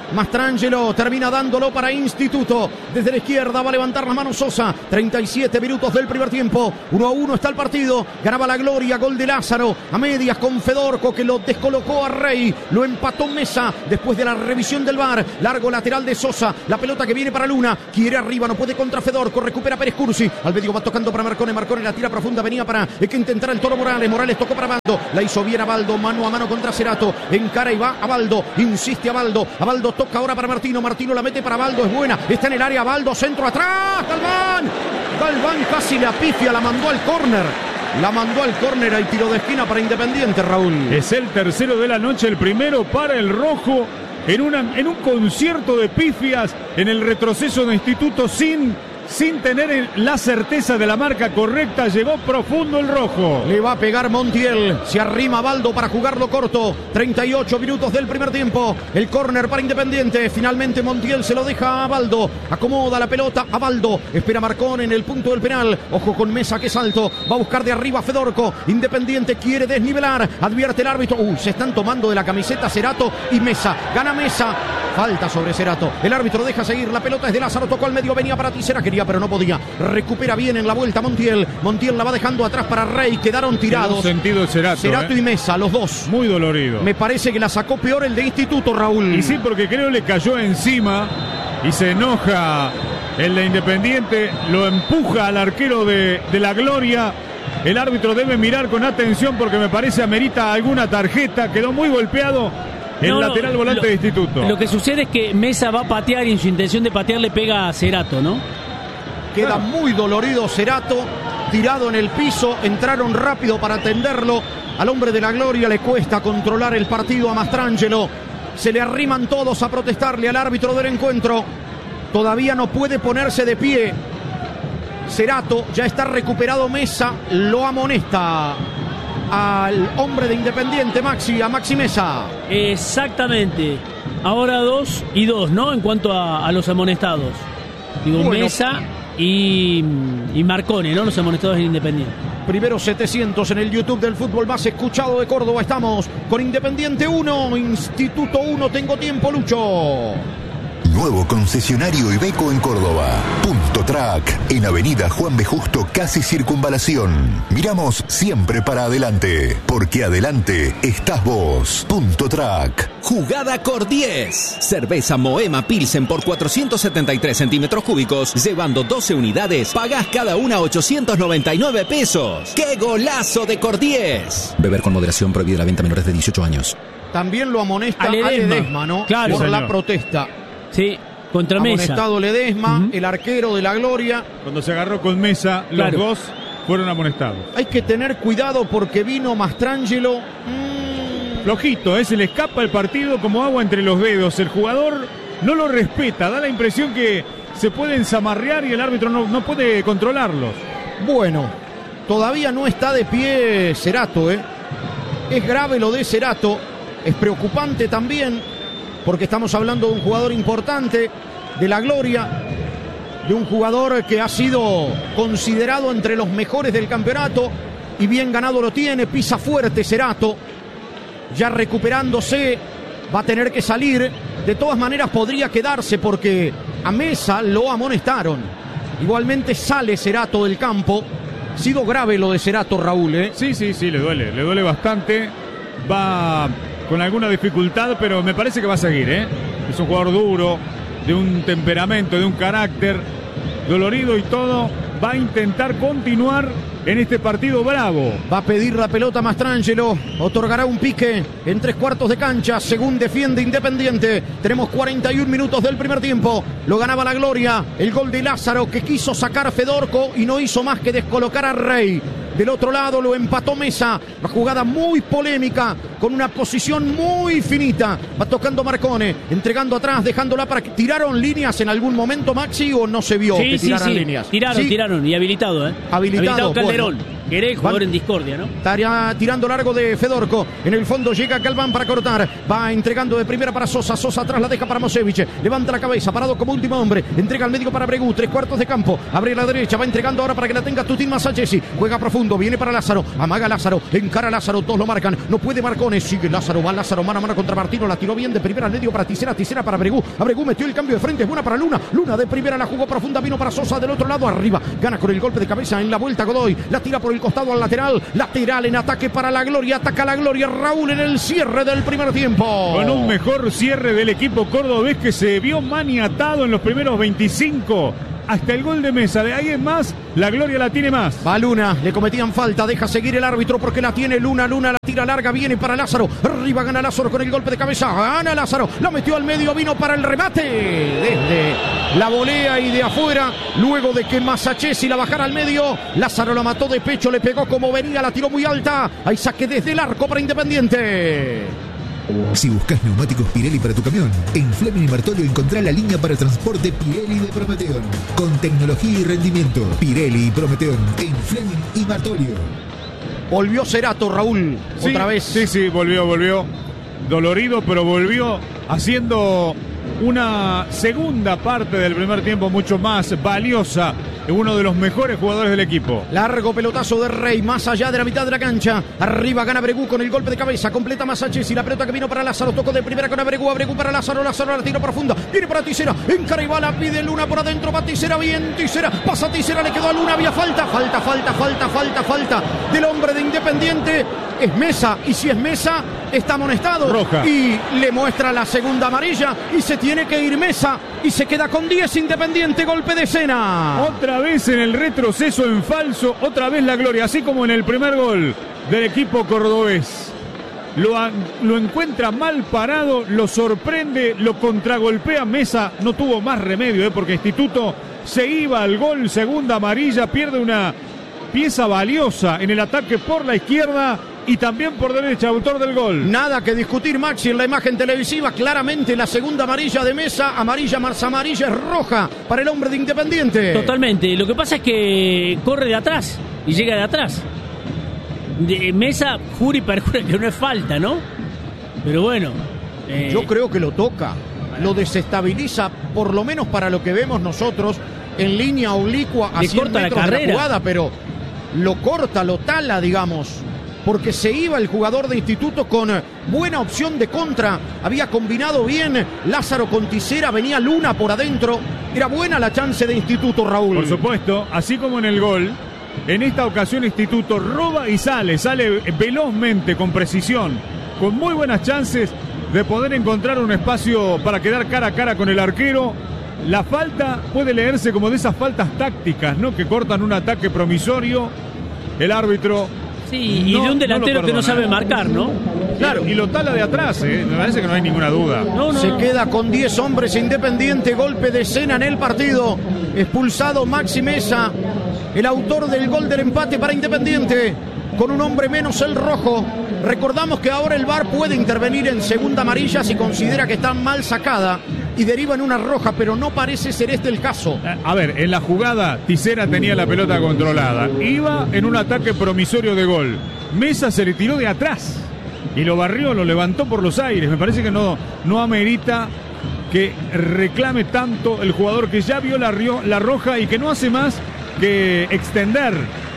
Mastrangelo termina dándolo para Instituto. Desde la izquierda va a levantar la mano Sosa. treinta y siete minutos del primer tiempo. uno a uno está el partido. Ganaba la Gloria. Gol de Lázaro. A medias con Fedorco, que lo descolocó a Rey. Lo empató Mesa después de la revisión del V A R. Largo lateral de Sosa. La pelota que viene para Luna. Quiere arriba. No puede contra Fedorco. Recupera Pérez Cursi. Al medio va tocando para Marcone. Marcone la tira profunda. Venía para hay que intentar el Toro Morales. Morales tocó para Baldo. La hizo bien a Baldo. Mano a mano contra Cerato. Encara y va a Baldo. Insiste a Baldo. A Baldo toca ahora para Martino. Martino la mete para Baldo. Es buena. Está en el área. Baldo. Centro atrás. Galván. Galván casi la pifia. La mandó al córner. La mandó al córner. Hay tiro de esquina para Independiente, Raúl. Es el tercero de la noche. El primero para el rojo. En, una, en un concierto de pifias. En el retroceso de Instituto sin... Sin tener la certeza de la marca correcta, llegó profundo el rojo. Le va a pegar Montiel. Se arrima Baldo para jugarlo corto. treinta y ocho minutos del primer tiempo. El córner para Independiente. Finalmente Montiel se lo deja a Baldo. Acomoda la pelota a Baldo. Espera Marcón en el punto del penal. Ojo con Mesa, que salto. Va a buscar de arriba a Fedorco. Independiente quiere desnivelar. Advierte el árbitro. Uy, se están tomando de la camiseta Cerato y Mesa. Gana Mesa. Falta sobre Cerato. El árbitro deja seguir. La pelota es de Lázaro. Tocó al medio. Venía para Tisera. Quería, pero no podía. Recupera bien en la vuelta Montiel. Montiel la va dejando atrás para Rey. Quedaron tirados. Sentido de Cerato. Cerato eh. y Mesa, los dos. Muy dolorido. Me parece que la sacó peor el de Instituto, Raúl. Y sí, porque creo le cayó encima y se enoja el de Independiente. Lo empuja al arquero de, de la Gloria. El árbitro debe mirar con atención porque me parece amerita alguna tarjeta. Quedó muy golpeado. El no, lateral no, volante lo, de Instituto. Lo que sucede es que Mesa va a patear y en su intención de patear le pega a Cerato, ¿no? Queda claro. Muy dolorido Cerato, tirado en el piso. Entraron rápido para atenderlo. Al hombre de la Gloria le cuesta controlar el partido a Mastrangelo. Se le arriman todos a protestarle al árbitro del encuentro. Todavía no puede ponerse de pie Cerato. Ya está recuperado Mesa. Lo amonesta al hombre de Independiente, Maxi, a Maxi Mesa. Exactamente. Ahora dos y dos, ¿no? En cuanto a, a los amonestados. Digo, bueno, Mesa y, y Marcone, ¿no? Los amonestados en Independiente. Primero setecientos en el YouTube del fútbol más escuchado de Córdoba. Estamos con Independiente uno, Instituto uno. Tengo tiempo, Lucho. Nuevo concesionario Iveco en Córdoba. Punto Track, en Avenida Juan B. Justo, casi Circunvalación. Miramos siempre para adelante, porque adelante estás vos. Punto Track. Jugada Cor diez. Cerveza Moema Pilsen por cuatrocientos setenta y tres centímetros cúbicos, llevando doce unidades, pagás cada una ochocientos noventa y nueve pesos. ¡Qué golazo de Cor diez! Beber con moderación, prohibida la venta a menores de dieciocho años. También lo amonesta a Ledesma, Ledesma, ¿no? Claro, por señor. La protesta. Sí, contra Mesa. Amonestado Ledesma, uh-huh. El arquero de la Gloria. Cuando se agarró con Mesa, claro. Los dos fueron amonestados. Hay que tener cuidado porque vino Mastrangelo. Mmm. Flojito, ¿eh? Se le escapa el partido como agua entre los dedos. El jugador no lo respeta. Da la impresión que se pueden zamarrear y el árbitro no, no puede controlarlos. Bueno, todavía no está de pie Cerato, ¿eh? Es grave lo de Cerato. Es preocupante también, porque estamos hablando de un jugador importante de la Gloria, de un jugador que ha sido considerado entre los mejores del campeonato y bien ganado lo tiene. Pisa fuerte Cerato, ya recuperándose, va a tener que salir. De todas maneras podría quedarse porque a Mesa lo amonestaron. Igualmente sale Cerato del campo. Ha sido grave lo de Cerato, Raúl, ¿eh? Sí, sí, sí, le duele, le duele bastante. Va con alguna dificultad, pero me parece que va a seguir, ¿eh? Es un jugador duro, de un temperamento, de un carácter, dolorido y todo. Va a intentar continuar en este partido bravo. Va a pedir la pelota Mastrangelo. Otorgará un pique en tres cuartos de cancha, según defiende Independiente. Tenemos cuarenta y un minutos del primer tiempo. Lo ganaba la Gloria. El gol de Lázaro, que quiso sacar Fedorco y no hizo más que descolocar a Rey. Del otro lado lo empató Mesa. Una jugada muy polémica, con una posición muy finita. Va tocando Marcone, entregando atrás, dejándola para que... ¿Tiraron líneas en algún momento, Maxi, o no se vio sí, que tiraran sí, sí. líneas? Tiraron, ¿Sí? tiraron, y habilitado, ¿eh? Habilitado, habilitado Calderón. Bueno. Que era el jugador en discordia, ¿no? Estaría tirando largo de Fedorco. En el fondo llega Galván para cortar. Va entregando de primera para Sosa. Sosa atrás la deja para Mosevich. Levanta la cabeza, parado como último hombre. Entrega al medio para Bregú. Tres cuartos de campo. Abre la derecha. Va entregando ahora para que la tenga Tutín Masachesi. Juega profundo. Viene para Lázaro. Amaga Lázaro. Encara Lázaro. Dos lo marcan. No puede Marcones. Sigue Lázaro. Va Lázaro mano a mano contra Martino. La tiró bien de primera al medio para Tisera. Tisera para Bregú. A Bregú metió el cambio de frente. Es buena para Luna. Luna de primera la jugó profunda. Vino para Sosa del otro lado. Arriba. Gana con el golpe de cabeza en la vuelta Godoy. La tira por el costado al lateral. Lateral en ataque para la Gloria. Ataca la Gloria. Raúl en el cierre del primer tiempo. Con un mejor cierre del equipo cordobés que se vio maniatado en los primeros veinticinco. Hasta el gol de Mesa. De ahí en más, la Gloria la tiene más. Va Luna, le cometían falta, deja seguir el árbitro porque la tiene Luna. Luna la tira larga, viene para Lázaro. Arriba gana Lázaro con el golpe de cabeza. Gana Lázaro, la metió al medio, vino para el remate. Desde la volea y de afuera, luego de que Masachesi la bajara al medio, Lázaro la mató de pecho, le pegó como venía, la tiró muy alta. Hay saque desde el arco para Independiente. Si buscas neumáticos Pirelli para tu camión, en Fleming y Martolio encontrá la línea para transporte Pirelli de Prometeon. Con tecnología y rendimiento, Pirelli y Prometeon en Fleming y Martolio. Volvió Cerato, Raúl, sí, otra vez. Sí, sí, volvió, volvió. Dolorido, pero volvió haciendo una segunda parte del primer tiempo mucho más valiosa. Uno de los mejores jugadores del equipo. Largo pelotazo de Rey, más allá de la mitad de la cancha. Arriba gana Bregú con el golpe de cabeza. Completa Masachesi, la pelota que vino para Lázaro. Tocó de primera con Abregu. Abregu para Lázaro. Lázaro la tiro profunda. Viene para Tisera. Encara y bala. Pide Luna por adentro. Va Tisera. Bien Tisera. Pasa Tisera. Le quedó a Luna. Había falta. Falta, falta, falta, falta, falta. Del hombre de Independiente. Es Mesa. Y si es Mesa, está amonestado. Roja. Y le muestra la segunda amarilla. Y se tiene que ir Mesa. Y se queda con diez Independiente. Golpe de escena. Otra vez en el retroceso en falso, otra vez la Gloria, así como en el primer gol del equipo cordobés. Lo, a, lo encuentra mal parado, lo sorprende, lo contragolpea Mesa, no tuvo más remedio, ¿eh? Porque Instituto se iba al gol, segunda amarilla, pierde una pieza valiosa en el ataque por la izquierda y también por derecha, autor del gol. Nada que discutir, Maxi, en la imagen televisiva. Claramente la segunda amarilla de Mesa, amarilla más amarilla es roja para el hombre de Independiente. Totalmente. Lo que pasa es que corre de atrás y llega de atrás. De Mesa jura y perjura que no es falta, ¿no? Pero bueno. Eh... Yo creo que lo toca. Lo desestabiliza, por lo menos para lo que vemos nosotros, en línea oblicua a cien metros de la jugada, pero lo corta, lo tala, digamos. Porque se iba el jugador de Instituto con buena opción de contra. Había combinado bien Lázaro con Tisera, venía Luna por adentro. Era buena la chance de Instituto, Raúl. Por supuesto, así como en el gol, en esta ocasión Instituto roba y sale, sale velozmente, con precisión, con muy buenas chances de poder encontrar un espacio para quedar cara a cara con el arquero. La falta puede leerse como de esas faltas tácticas, ¿no? Que cortan un ataque promisorio. El árbitro... Sí, y no, de un delantero no que no sabe marcar, ¿no? Claro, y lo tala de atrás, ¿eh? Me parece que no hay ninguna duda. No, no. Se queda con diez hombres Independiente, golpe de escena en el partido. Expulsado Maxi Mesa, el autor del gol del empate para Independiente, con un hombre menos el rojo. Recordamos que ahora el V A R puede intervenir en segunda amarilla si considera que está mal sacada y deriva en una roja, pero no parece ser este el caso. A ver, en la jugada Tisera tenía la pelota controlada, iba en un ataque promisorio de gol. Mesa se le tiró de atrás y lo barrió, lo levantó por los aires. Me parece que no, no amerita que reclame tanto el jugador que ya vio la, rio, la roja y que no hace más que extender.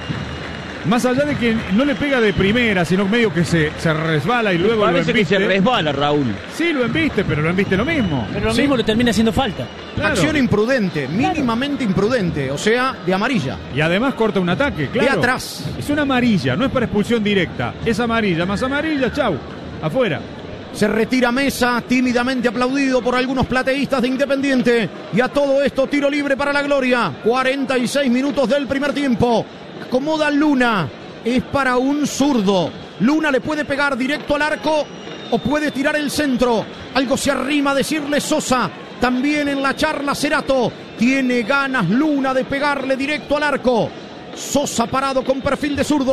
Más allá de que no le pega de primera, sino medio que se, se resbala y luego lo embiste. Parece que se resbala, Raúl. Sí, lo embiste, pero lo embiste lo mismo. Pero lo sí. mismo le termina haciendo falta. Claro. Acción imprudente, mínimamente imprudente, o sea, de amarilla. Y además corta un ataque, claro. De atrás. Es una amarilla, no es para expulsión directa. Es amarilla, más amarilla, chau, afuera. Se retira Mesa, tímidamente aplaudido por algunos plateístas de Independiente. Y a todo esto, tiro libre para la Gloria. cuarenta y seis minutos del primer tiempo. Acomoda Luna, es para un zurdo. Luna le puede pegar directo al arco o puede tirar el centro. Algo se arrima a decirle Sosa. También en la charla Cerato. Tiene ganas Luna de pegarle directo al arco. Sosa parado con perfil de zurdo.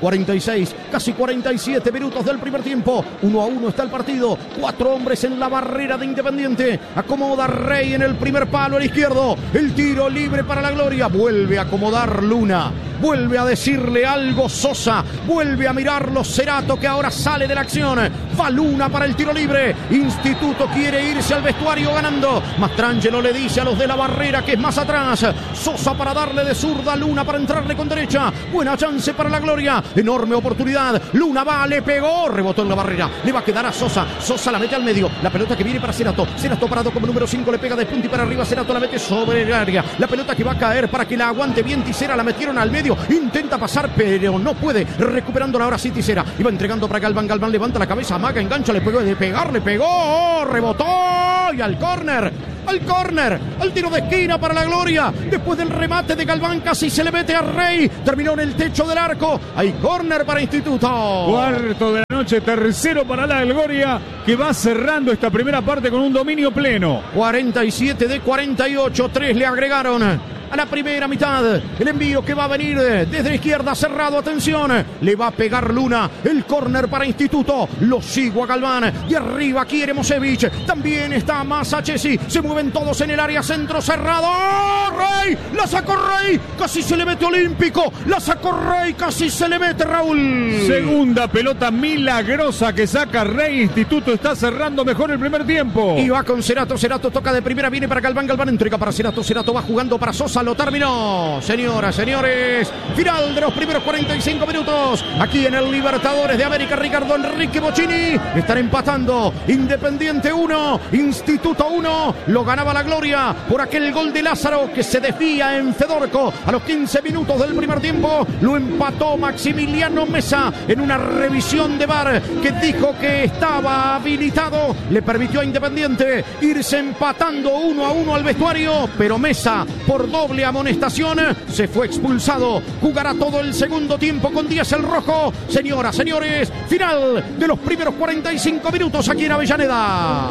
cuarenta y seis, casi cuarenta y siete minutos del primer tiempo. Uno a uno está el partido. Cuatro hombres en la barrera de Independiente. Acomoda Rey en el primer palo, al izquierdo. El tiro libre para la gloria. Vuelve a acomodar Luna. Vuelve a decirle algo Sosa. Vuelve a mirarlo Cerato, que ahora sale de la acción. Va Luna para el tiro libre. Instituto quiere irse al vestuario ganando. Mastrangelo le dice a los de la barrera que es más atrás. Sosa para darle de zurda. Luna para entrarle con derecha. Buena chance para la gloria. Enorme oportunidad. Luna va, le pegó. Rebotó en la barrera. Le va a quedar a Sosa. Sosa la mete al medio. La pelota que viene para Cerato. Cerato parado como número cinco. Le pega de punta y para arriba. Cerato la mete sobre el área. La pelota que va a caer para que la aguante bien Tisera. La metieron al medio. Intenta pasar, pero no puede. Recuperándola ahora sí Tisera. Iba entregando para Galván. Galván levanta la cabeza. Amaga, engancha. Le pegó de pegar. Le pegó. Rebotó. Y al córner. Al córner, al tiro de esquina para la gloria. Después del remate de Galván, casi se le mete a Rey. Terminó en el techo del arco. Hay córner para Instituto. Cuarto de la noche, tercero para la gloria, que va cerrando esta primera parte con un dominio pleno. cuarenta y siete de cuarenta y ocho, tres le agregaron a la primera mitad. El envío que va a venir desde la izquierda, cerrado, atención, le va a pegar Luna. El córner para Instituto. Lo sigo a Galván. De arriba quiere Mosevich. También está Masachesi. Se mueven todos en el área, centro cerrado. ¡Oh, Rey! La sacó Rey. Casi se le mete Olímpico. La sacó Rey. Casi se le mete Raúl. Segunda pelota milagrosa que saca Rey. Instituto está cerrando mejor el primer tiempo. Y va con Cerato. Cerato toca de primera. Viene para Galván. Galván entrega para Cerato. Cerato va jugando para Sosa. Lo terminó. Señoras, señores, final de los primeros cuarenta y cinco minutos aquí en el Libertadores de América. Ricardo Enrique Bocchini. Están empatando. Independiente uno, Instituto uno. Lo ganaba la gloria por aquel gol de Lázaro que se desvía en Fedorco a los quince minutos del primer tiempo. Lo empató Maximiliano Mesa en una revisión de V A R que dijo que estaba habilitado. Le permitió a Independiente irse empatando uno a uno al vestuario, pero Mesa, por doble amonestación, se fue expulsado. Jugará todo el segundo tiempo con diez el rojo. Señoras, señores, final de los primeros cuarenta y cinco minutos aquí en Avellaneda.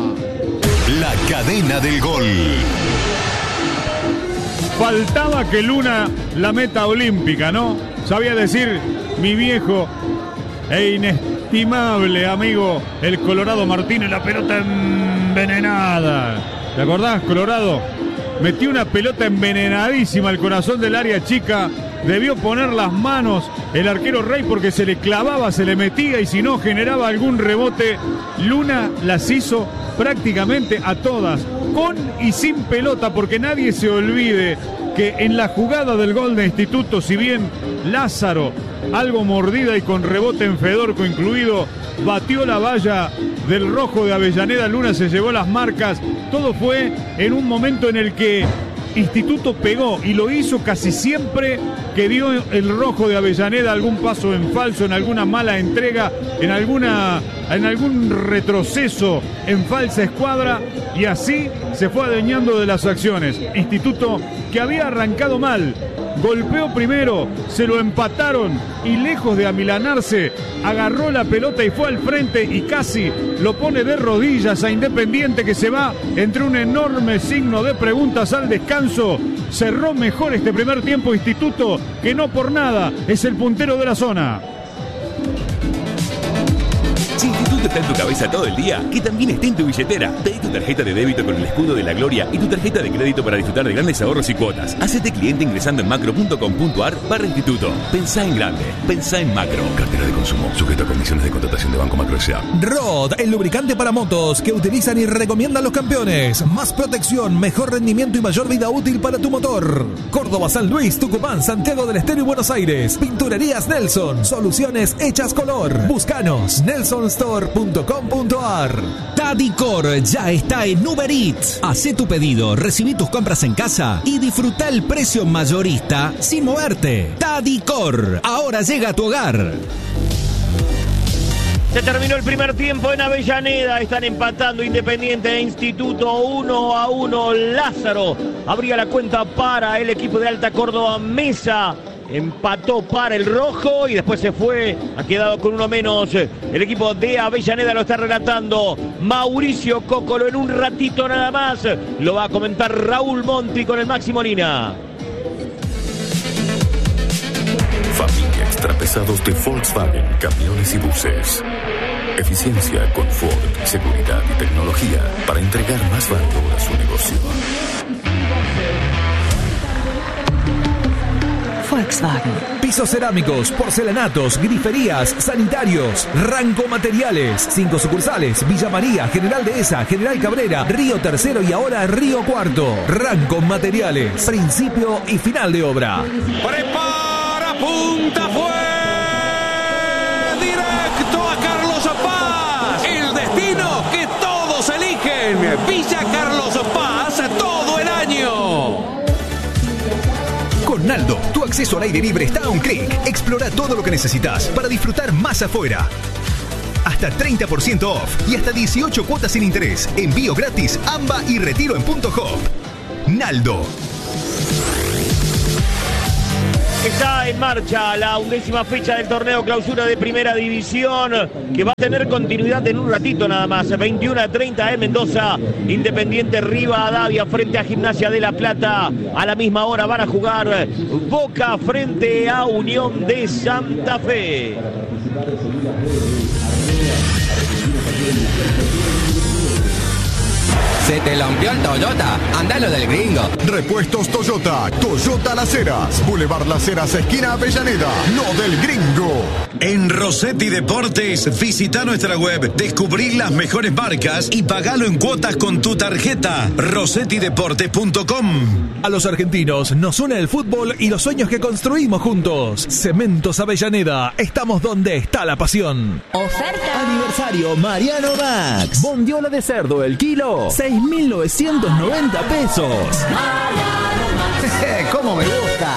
La cadena del gol. Faltaba que Luna la meta olímpica, ¿no? Sabía decir mi viejo e inestimable amigo, el Colorado Martínez, la pelota envenenada. ¿Te acordás, Colorado? Metió una pelota envenenadísima al corazón del área chica. Debió poner las manos el arquero Rey porque se le clavaba, se le metía y si no generaba algún rebote. Luna las hizo prácticamente a todas, con y sin pelota, porque nadie se olvide que en la jugada del gol de Instituto, si bien Lázaro, algo mordida y con rebote en Fedorco incluido, batió la valla del rojo de Avellaneda, Luna se llevó las marcas. Todo fue en un momento en el que Instituto pegó y lo hizo casi siempre que dio el rojo de Avellaneda algún paso en falso, en alguna mala entrega, en alguna en algún retroceso en falsa escuadra, y así se fue adueñando de las acciones. Instituto, que había arrancado mal, golpeó primero, se lo empataron y lejos de amilanarse, agarró la pelota y fue al frente y casi lo pone de rodillas a Independiente, que se va entre un enorme signo de preguntas al descanso. Cerró mejor este primer tiempo Instituto, que no por nada es el puntero de la zona. Si Instituto está en tu cabeza todo el día, que también esté en tu billetera. Pedí tu tarjeta de débito con el escudo de la gloria y tu tarjeta de crédito para disfrutar de grandes ahorros y cuotas. Hacete cliente ingresando en macro punto com punto ar barra instituto. Pensá en grande, pensá en macro. Cartera de consumo, sujeto a condiciones de contratación de Banco Macro S A. Rod, el lubricante para motos que utilizan y recomiendan los campeones. Más protección, mejor rendimiento y mayor vida útil para tu motor. Córdoba, San Luis, Tucumán, Santiago del Estero y Buenos Aires. Pinturerías Nelson, soluciones hechas color. Búscanos, nelson store punto com punto ar. Tadicor ya está en Uber Eats. Hacé tu pedido, recibí tus compras en casa y disfruta el precio mayorista sin moverte. Tadicor, ahora llega a tu hogar. Se terminó el primer tiempo en Avellaneda. Están empatando Independiente e Instituto uno a uno. Lázaro abría la cuenta para el equipo de Alta Córdoba. Mesa empató para el rojo y después se fue. Ha quedado con uno menos. El equipo de Avellaneda lo está relatando Mauricio Cocolo. En un ratito nada más lo va a comentar Raúl Monti con el Maxi Molina. Familia Extra extrapesados de Volkswagen Camiones y Buses. Eficiencia, confort, seguridad y tecnología para entregar más valor a su negocio. Volkswagen. Pisos cerámicos, porcelanatos, griferías, sanitarios. Ranco Materiales. Cinco sucursales. Villa María, General Dehesa, General Cabrera, Río Tercero y ahora Río Cuarto. Ranco Materiales. Principio y final de obra. Prepara, punta, fue directo a Carlos Paz. El destino que todos eligen. Villa Carlos Paz todo el año. Con Naldo, tu acceso al aire libre está a un clic. Explora todo lo que necesitas para disfrutar más afuera. Hasta treinta por ciento off y hasta dieciocho cuotas sin interés. Envío gratis, AMBA y retiro en punto hop. Naldo. Está en marcha la undécima fecha del torneo clausura de Primera División, que va a tener continuidad en un ratito nada más. veintiuno a treinta en Mendoza, Independiente Rivadavia frente a Gimnasia de La Plata. A la misma hora van a jugar Boca frente a Unión de Santa Fe. ¿Se te lampió el Toyota? Andalo del gringo. Repuestos Toyota. Toyota Las Heras. Boulevard Las Heras, esquina Avellaneda. No del gringo. En Rossetti Deportes, visita nuestra web, descubrí las mejores marcas y pagalo en cuotas con tu tarjeta. rossetti deportes punto com. A los argentinos nos une el fútbol y los sueños que construimos juntos. Cementos Avellaneda. Estamos donde está la pasión. Oferta. Aniversario Mariano Max. Bondiola de cerdo el kilo. seis mil novecientos noventa pesos. ¿Cómo me gusta?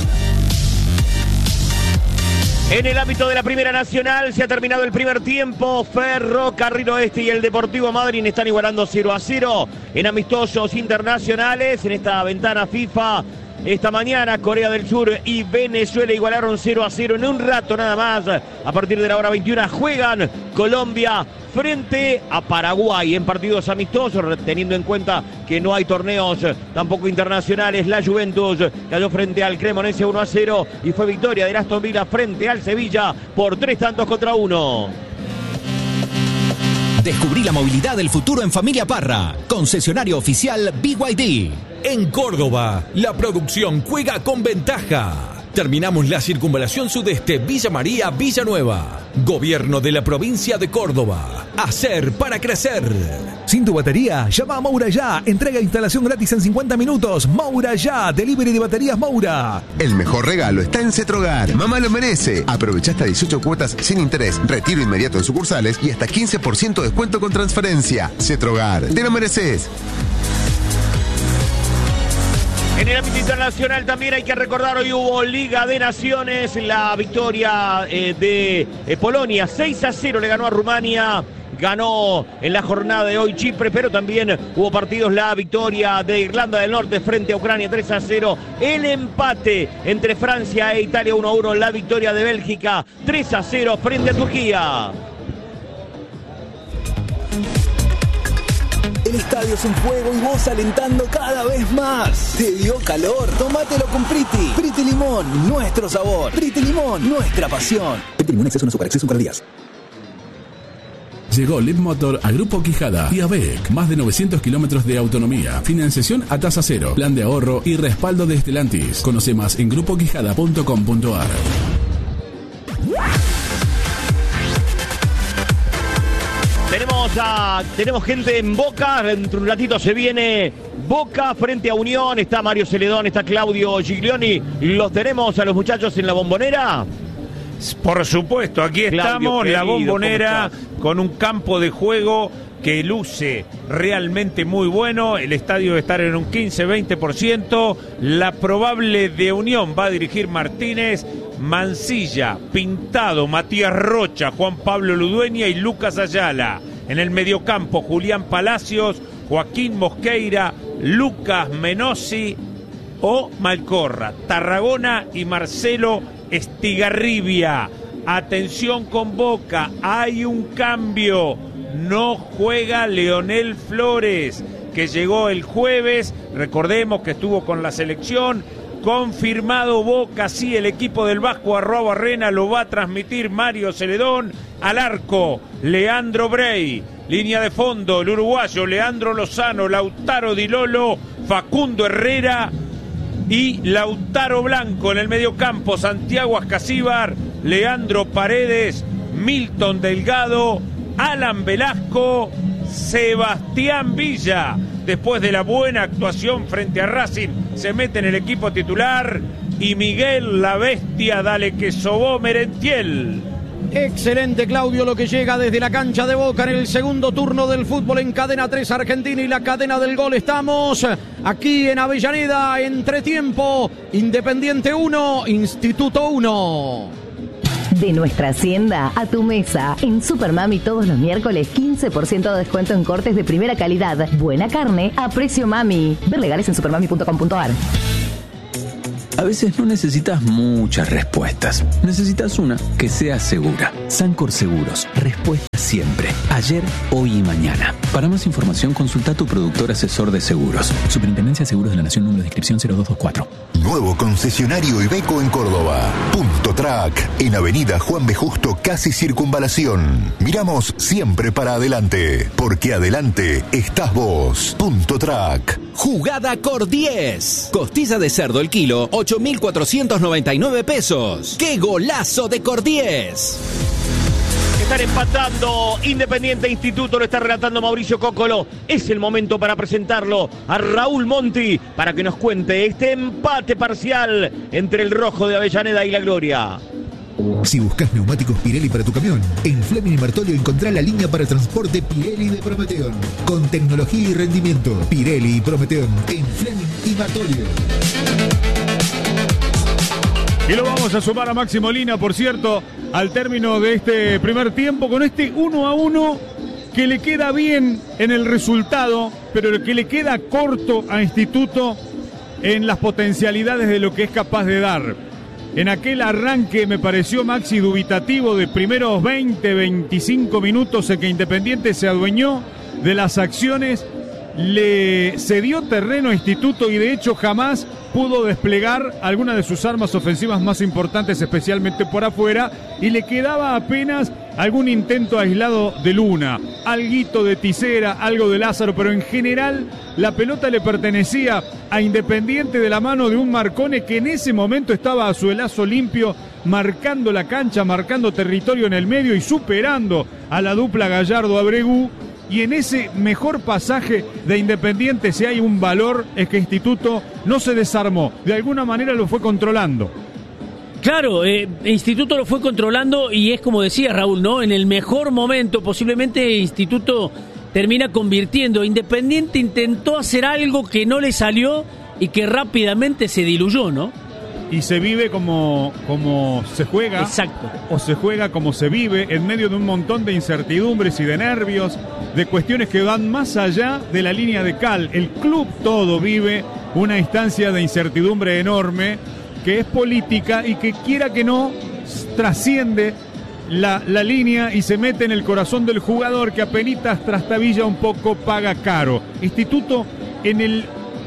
En el ámbito de la Primera Nacional se ha terminado el primer tiempo. Ferrocarril Oeste y el Deportivo Madryn están igualando cero a cero en amistosos internacionales. En esta ventana FIFA, esta mañana Corea del Sur y Venezuela igualaron cero a cero. En un rato nada más, a partir de la hora veintiuna, juegan Colombia frente a Paraguay en partidos amistosos, teniendo en cuenta que no hay torneos tampoco internacionales. La Juventus cayó frente al Cremonese uno a cero y fue victoria de Aston Villa frente al Sevilla por tres tantos contra uno. Descubrí la movilidad del futuro en Familia Parra, concesionario oficial B Y D. En Córdoba, la producción juega con ventaja. Terminamos la circunvalación sudeste Villa María, Villanueva. Gobierno de la provincia de Córdoba. Hacer para crecer. Sin tu batería, llama a Moura Ya. Entrega e instalación gratis en cincuenta minutos. Moura Ya. Delivery de baterías Moura. El mejor regalo está en Cetrogar. Mamá lo merece. Aprovecha hasta dieciocho cuotas sin interés, retiro inmediato en sucursales y hasta quince por ciento de descuento con transferencia. Cetrogar. Te lo mereces. En el ámbito internacional también hay que recordar, hoy hubo Liga de Naciones, la victoria eh, de eh, Polonia, seis a cero le ganó a Rumania. Ganó en la jornada de hoy Chipre, pero también hubo partidos, la victoria de Irlanda del Norte frente a Ucrania tres a cero, el empate entre Francia e Italia uno a uno, la victoria de Bélgica tres a cero frente a Turquía. El estadio es un fuego y vos alentando cada vez más. ¿Te dio calor? Tómatelo con Priti. Priti Limón, nuestro sabor. Priti Limón, nuestra pasión. Priti Limón, exceso no azúcar, exceso calorías. Llegó Lip Motor a Grupo Quijada y a ABEC. Más de novecientos kilómetros de autonomía, financiación a tasa cero, plan de ahorro y respaldo de Stellantis. Conoce más en grupo quijada punto com punto a r. Tenemos, a, tenemos gente en Boca, dentro de un ratito se viene Boca frente a Unión, está Mario Celedón, está Claudio Giglioni, los tenemos a los muchachos en la Bombonera. Por supuesto, aquí Claudio, estamos, querido, la Bombonera, con un campo de juego que luce realmente muy bueno. El estadio debe estar en un quince a veinte por ciento. La probable de Unión va a dirigir Martínez, Mancilla, Pintado, Matías Rocha, Juan Pablo Ludueña y Lucas Ayala. En el mediocampo, Julián Palacios, Joaquín Mosqueira, Lucas Menossi o Malcorra, Tarragona y Marcelo Estigarribia. Atención con Boca, hay un cambio. No juega Leonel Flores, que llegó el jueves, recordemos que estuvo con la selección, Confirmado Boca, sí, el equipo del Vasco Arroba Arena lo va a transmitir Mario Celedón. Al arco, Leandro Brey. Línea de fondo, el uruguayo Leandro Lozano, Lautaro Di Lolo, Facundo Herrera y Lautaro Blanco. En el mediocampo, Santiago Ascasíbar, Leandro Paredes, Milton Delgado, Alan Velasco, Sebastián Villa. Después de la buena actuación frente a Racing, se mete en el equipo titular. Y Miguel La Bestia, dale que sobó Merentiel. Excelente, Claudio, lo que llega desde la cancha de Boca en el segundo turno del fútbol en Cadena tres Argentina y la cadena del gol. Estamos aquí en Avellaneda, entretiempo, Independiente uno, Instituto uno. De nuestra hacienda a tu mesa. En Supermami todos los miércoles quince por ciento de descuento en cortes de primera calidad. Buena carne a precio mami. Ver legales en supermami punto com punto ar. A veces no necesitas muchas respuestas. Necesitas una que sea segura. Sancor Seguros. Respuesta siempre. Ayer, hoy y mañana. Para más información, consulta a tu productor asesor de seguros. Superintendencia de Seguros de la Nación, número de inscripción cero dos dos cuatro. Nuevo concesionario Iveco en Córdoba. Punto Track. En Avenida Juan B. Justo, casi Circunvalación. Miramos siempre para adelante. Porque adelante estás vos. Punto Track. Jugada Cor diez. Costilla de cerdo el kilo, ocho mil cuatrocientos noventa y nueve pesos. ¡Qué golazo de Cor diez! Están empatando Independiente e Instituto, lo está relatando Mauricio Cócolo. Es el momento para presentarlo a Raúl Monti para que nos cuente este empate parcial entre el Rojo de Avellaneda y la Gloria. Si buscas neumáticos Pirelli para tu camión, en Fleming y Martolio encontrá la línea para transporte Pirelli de Prometeón. Con tecnología y rendimiento, Pirelli y Prometeón en Fleming y Martolio. Y lo vamos a sumar a Maxi Molina, por cierto, al término de este primer tiempo, con este uno a uno que le queda bien en el resultado, pero que le queda corto a Instituto en las potencialidades de lo que es capaz de dar. En aquel arranque me pareció, Maxi, dubitativo de primeros veinte, veinticinco minutos en que Independiente se adueñó de las acciones, le cedió terreno a Instituto y de hecho jamás pudo desplegar alguna de sus armas ofensivas más importantes, especialmente por afuera, y le quedaba apenas algún intento aislado de Luna, alguito de Tisera, algo de Lázaro, pero en general la pelota le pertenecía a Independiente de la mano de un Marcone que en ese momento estaba a suelazo limpio, marcando la cancha, marcando territorio en el medio y superando a la dupla Gallardo-Abregú. Y en ese mejor pasaje de Independiente, si hay un valor, es que Instituto no se desarmó. De alguna manera lo fue controlando. Claro, eh, Instituto lo fue controlando y es como decía Raúl, ¿no? En el mejor momento, posiblemente Instituto termina convirtiendo. Independiente intentó hacer algo que no le salió y que rápidamente se diluyó, ¿no? Y se vive como, como se juega. Exacto. O se juega como se vive, en medio de un montón de incertidumbres y de nervios, de cuestiones que van más allá de la línea de cal. El club todo vive una instancia de incertidumbre enorme, que es política y que quiera que no, trasciende la, la línea y se mete en el corazón del jugador, que apenitas trastabilla un poco, paga caro. Instituto, en el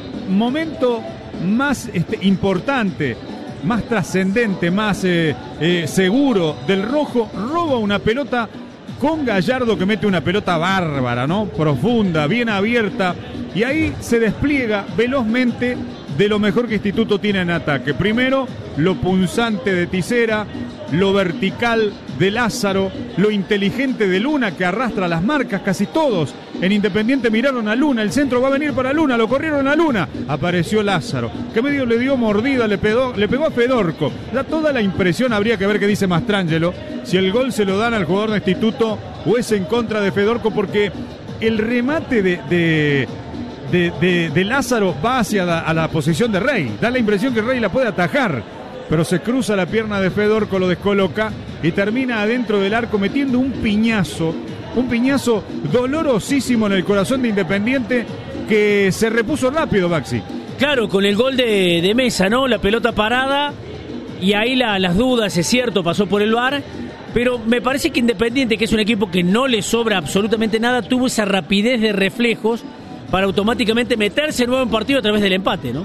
momento más este, importante, más trascendente, más eh, eh, seguro del Rojo, roba una pelota con Gallardo, que mete una pelota bárbara, ¿no? Profunda, bien abierta, y ahí se despliega velozmente de lo mejor que Instituto tiene en ataque. Primero, lo punzante de Tisera, lo vertical de Lázaro, lo inteligente de Luna, que arrastra las marcas. Casi todos en Independiente miraron a Luna, el centro va a venir para Luna, lo corrieron a Luna, apareció Lázaro, que medio le dio mordida, le pegó, le pegó a Fedorco. Da toda la impresión, habría que ver qué dice Mastrangelo, si el gol se lo dan al jugador de Instituto o es en contra de Fedorco, porque el remate de... de De, de, de Lázaro va hacia la, a la posición de Rey. Da la impresión que Rey la puede atajar, pero se cruza la pierna de Fedorco, lo descoloca y termina adentro del arco metiendo un piñazo, un piñazo dolorosísimo en el corazón de Independiente, que se repuso rápido, Baxi. Claro, con el gol de, de Mesa, ¿no? La pelota parada y ahí la, las dudas, es cierto, pasó por el V A R, pero me parece que Independiente, que es un equipo que no le sobra absolutamente nada, tuvo esa rapidez de reflejos para automáticamente meterse en nuevo en partido a través del empate, ¿no?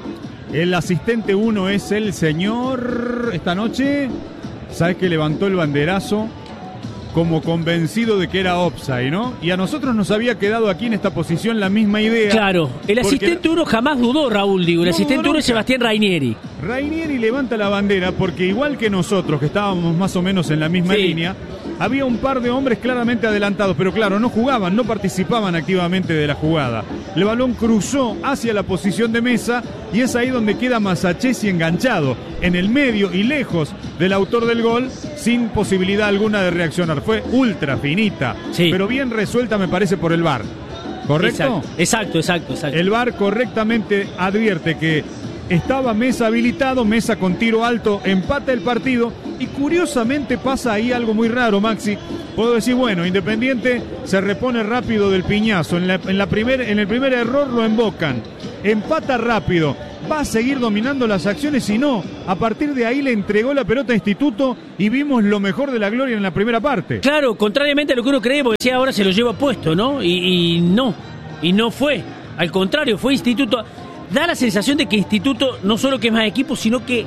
El asistente uno es el señor, esta noche, ¿sabes que levantó el banderazo? Como convencido de que era offside, ¿no? Y a nosotros nos había quedado aquí en esta posición la misma idea. Claro, el asistente uno jamás dudó, Raúl, digo. El No asistente dudó uno es nunca. Sebastián Rainieri. Rainieri levanta la bandera porque igual que nosotros, que estábamos más o menos en la misma Sí. línea, había un par de hombres claramente adelantados, pero claro, no jugaban, no participaban activamente de la jugada. El balón cruzó hacia la posición de Mesa y es ahí donde queda Masachesi enganchado, en el medio y lejos del autor del gol, sin posibilidad alguna de reaccionar. Fue ultra finita, pero bien resuelta me parece por el V A R. ¿Correcto? Exacto, exacto, exacto. exacto. El V A R correctamente advierte que estaba Mesa habilitado, Mesa con tiro alto, empata el partido y curiosamente pasa ahí algo muy raro, Maxi. Puedo decir, bueno, Independiente se repone rápido del piñazo, en, la, en, la primer, en el primer error lo embocan, empata rápido, va a seguir dominando las acciones y no, a partir de ahí le entregó la pelota a Instituto y vimos lo mejor de la Gloria en la primera parte. Claro, contrariamente a lo que uno cree, porque decía ahora se lo lleva puesto, ¿no? Y, y no, y no fue. Al contrario, fue Instituto. Da la sensación de que Instituto no solo que es más equipo, sino que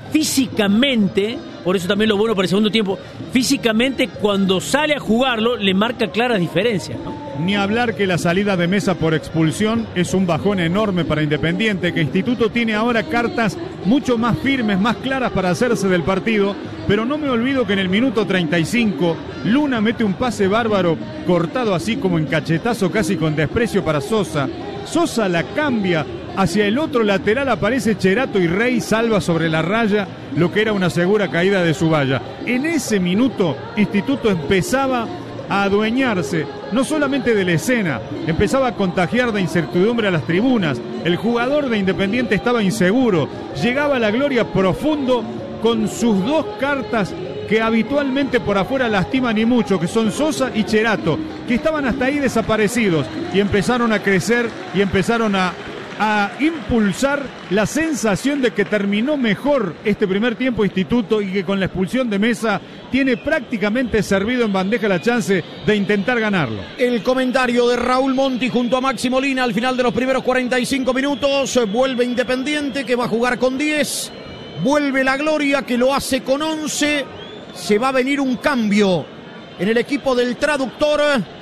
físicamente, por eso también lo bueno para el segundo tiempo, físicamente cuando sale a jugarlo le marca claras diferencias, ¿no? Ni hablar que la salida de Mesa por expulsión es un bajón enorme para Independiente, que Instituto tiene ahora cartas mucho más firmes, más claras para hacerse del partido, pero no me olvido que en el minuto treinta y cinco Luna mete un pase bárbaro, cortado así como en cachetazo, casi con desprecio para Sosa. Sosa la cambia hacia el otro lateral, aparece Cherato y Rey salva sobre la raya lo que era una segura caída de su valla. En ese minuto Instituto empezaba a adueñarse no solamente de la escena, empezaba a contagiar de incertidumbre a las tribunas. El jugador de Independiente estaba inseguro, llegaba a la Gloria profundo con sus dos cartas que habitualmente por afuera lastiman y mucho, que son Sosa y Cherato, que estaban hasta ahí desaparecidos y empezaron a crecer y empezaron a a impulsar la sensación de que terminó mejor este primer tiempo Instituto y que con la expulsión de Mesa tiene prácticamente servido en bandeja la chance de intentar ganarlo. El comentario de Raúl Monti junto a Maxi Molina al final de los primeros cuarenta y cinco minutos. Vuelve Independiente, que va a jugar con diez. Vuelve la Gloria, que lo hace con once. Se va a venir un cambio en el equipo del traductor.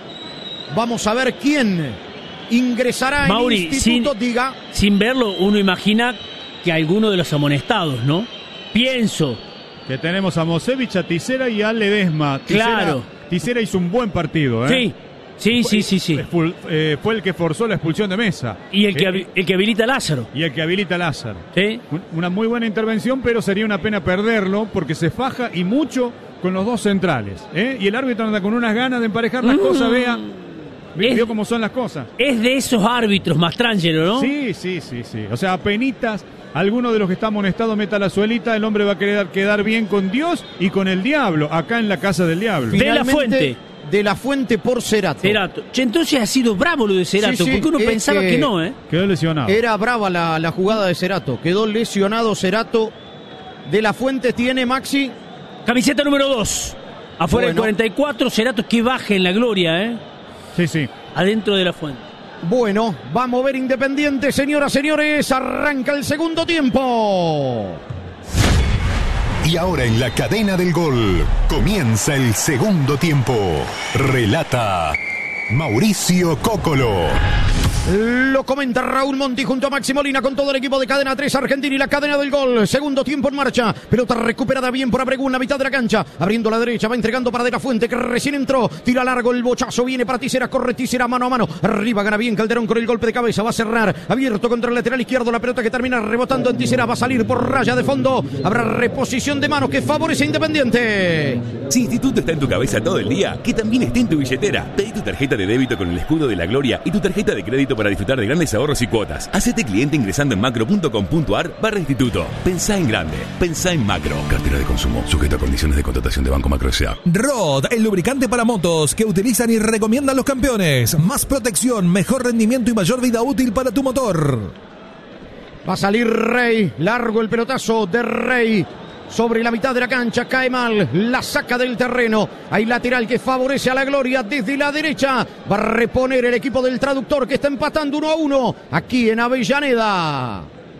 Vamos a ver quién ingresará Mauri, en Instituto, sin, diga. Sin verlo, uno imagina que alguno de los amonestados, ¿no? Pienso. Que tenemos a Mosevich, a Tisera y a Ledesma. Tisera, Claro. Tisera hizo un buen partido, ¿eh? Sí, sí, sí, sí, sí. Fue, eh, fue el que forzó la expulsión de Mesa. Y el que, Eh, habi- el que habilita a Lázaro. Y el que habilita a Lázaro. Sí. Una muy buena intervención, pero sería una pena perderlo porque se faja y mucho con los dos centrales, ¿eh? Y el árbitro anda con unas ganas de emparejar las Mm. cosas, vea. Es- Vio cómo son las cosas. Es de esos árbitros, Mastrangelo, ¿no? Sí, sí, sí, sí. O sea, apenitas alguno de los que está amonestado meta la suelita, el hombre va a querer quedar bien con Dios y con el diablo, acá en la casa del diablo. De la Fuente. De la Fuente por Cerato. Cerato. Che, entonces ha sido bravo lo de Cerato, Sí, sí, porque uno es pensaba que- que no, ¿eh? Quedó lesionado. Era brava la, la jugada de Cerato. Quedó lesionado Cerato. De la Fuente tiene Maxi. Camiseta número dos. Afuera Bueno. del cuarenta y cuatro, Cerato que baje en la Gloria, ¿eh? Sí, sí. Adentro de la Fuente. Bueno, va a mover Independiente, señoras, señores. Arranca el segundo tiempo. Y ahora en la cadena del gol comienza el segundo tiempo. Relata Mauricio Cóccolo. Lo comenta Raúl Monti junto a Maxi Molina con todo el equipo de Cadena tres Argentina y la cadena del gol. Segundo tiempo en marcha. Pelota recuperada bien por Abregu en la mitad de la cancha. Abriendo a la derecha, va entregando para De la Fuente, que recién entró. Tira largo el bochazo, viene para Tisera, corre Tisera mano a mano. Arriba gana bien Calderón con el golpe de cabeza. Va a cerrar. Abierto contra el lateral izquierdo. La pelota que termina rebotando en Tisera. Va a salir por raya de fondo. Habrá reposición de mano que favorece a Independiente. Si Instituto está en tu cabeza todo el día, que también esté en tu billetera. Pedí tu tarjeta de débito con el escudo de la Gloria y tu tarjeta de crédito para disfrutar de grandes ahorros y cuotas. Hacete cliente ingresando en macro punto com punto ar barra instituto. Pensá en grande. Pensá en macro. Cartera de consumo. Sujeto a condiciones de contratación de Banco Macro S A. Rod, el lubricante para motos que utilizan y recomiendan los campeones. Más protección, mejor rendimiento y mayor vida útil para tu motor. Va a salir Rey. Largo el pelotazo de Rey. Sobre la mitad de la cancha, cae mal, la saca del terreno. Hay lateral que favorece a la Gloria desde la derecha. Va a reponer el equipo del traductor que está empatando uno a uno aquí en Avellaneda.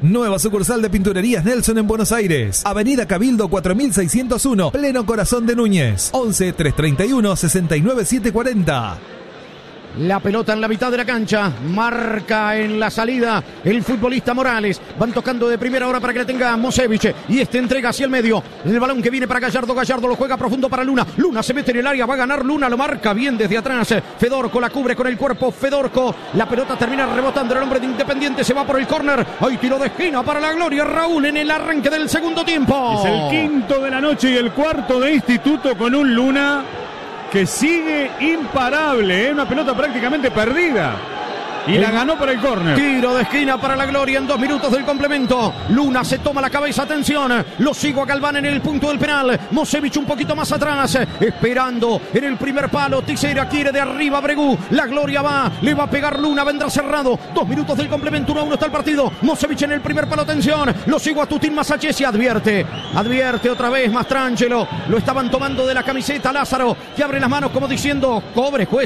Nueva sucursal de Pinturerías Nelson en Buenos Aires. Avenida Cabildo cuatro mil seiscientos uno, pleno corazón de Núñez. once, trescientos treinta y uno, sesenta y nueve, setecientos cuarenta. La pelota en la mitad de la cancha, marca en la salida el futbolista Morales. Van tocando de primera hora para que le tenga Mosevich. Y este entrega hacia el medio. El balón que viene para Gallardo. Gallardo lo juega profundo para Luna. Luna se mete en el área, va a ganar Luna. Lo marca bien desde atrás. Fedorco la cubre con el cuerpo. Fedorco. La pelota termina rebotando. El hombre de Independiente se va por el córner. Hay tiro de esquina para la gloria. Raúl en el arranque del segundo tiempo. Es el quinto de la noche y el cuarto de Instituto con un Luna que sigue imparable, ¿eh? Una pelota prácticamente perdida. Y el, la ganó para el córner. Tiro de esquina para la gloria en dos minutos del complemento. Luna se toma la cabeza, atención. Lo sigo a Galván en el punto del penal. Mosevich un poquito más atrás, esperando en el primer palo. Tisera quiere de arriba Bregú. La gloria va, le va a pegar Luna, vendrá cerrado. Dos minutos del complemento, uno a uno está el partido. Mosevich en el primer palo, atención. Lo sigo a Tutín Masachesi, advierte. Advierte otra vez Mastrangelo. Lo estaban tomando de la camiseta Lázaro, que abre las manos como diciendo, cobre juez.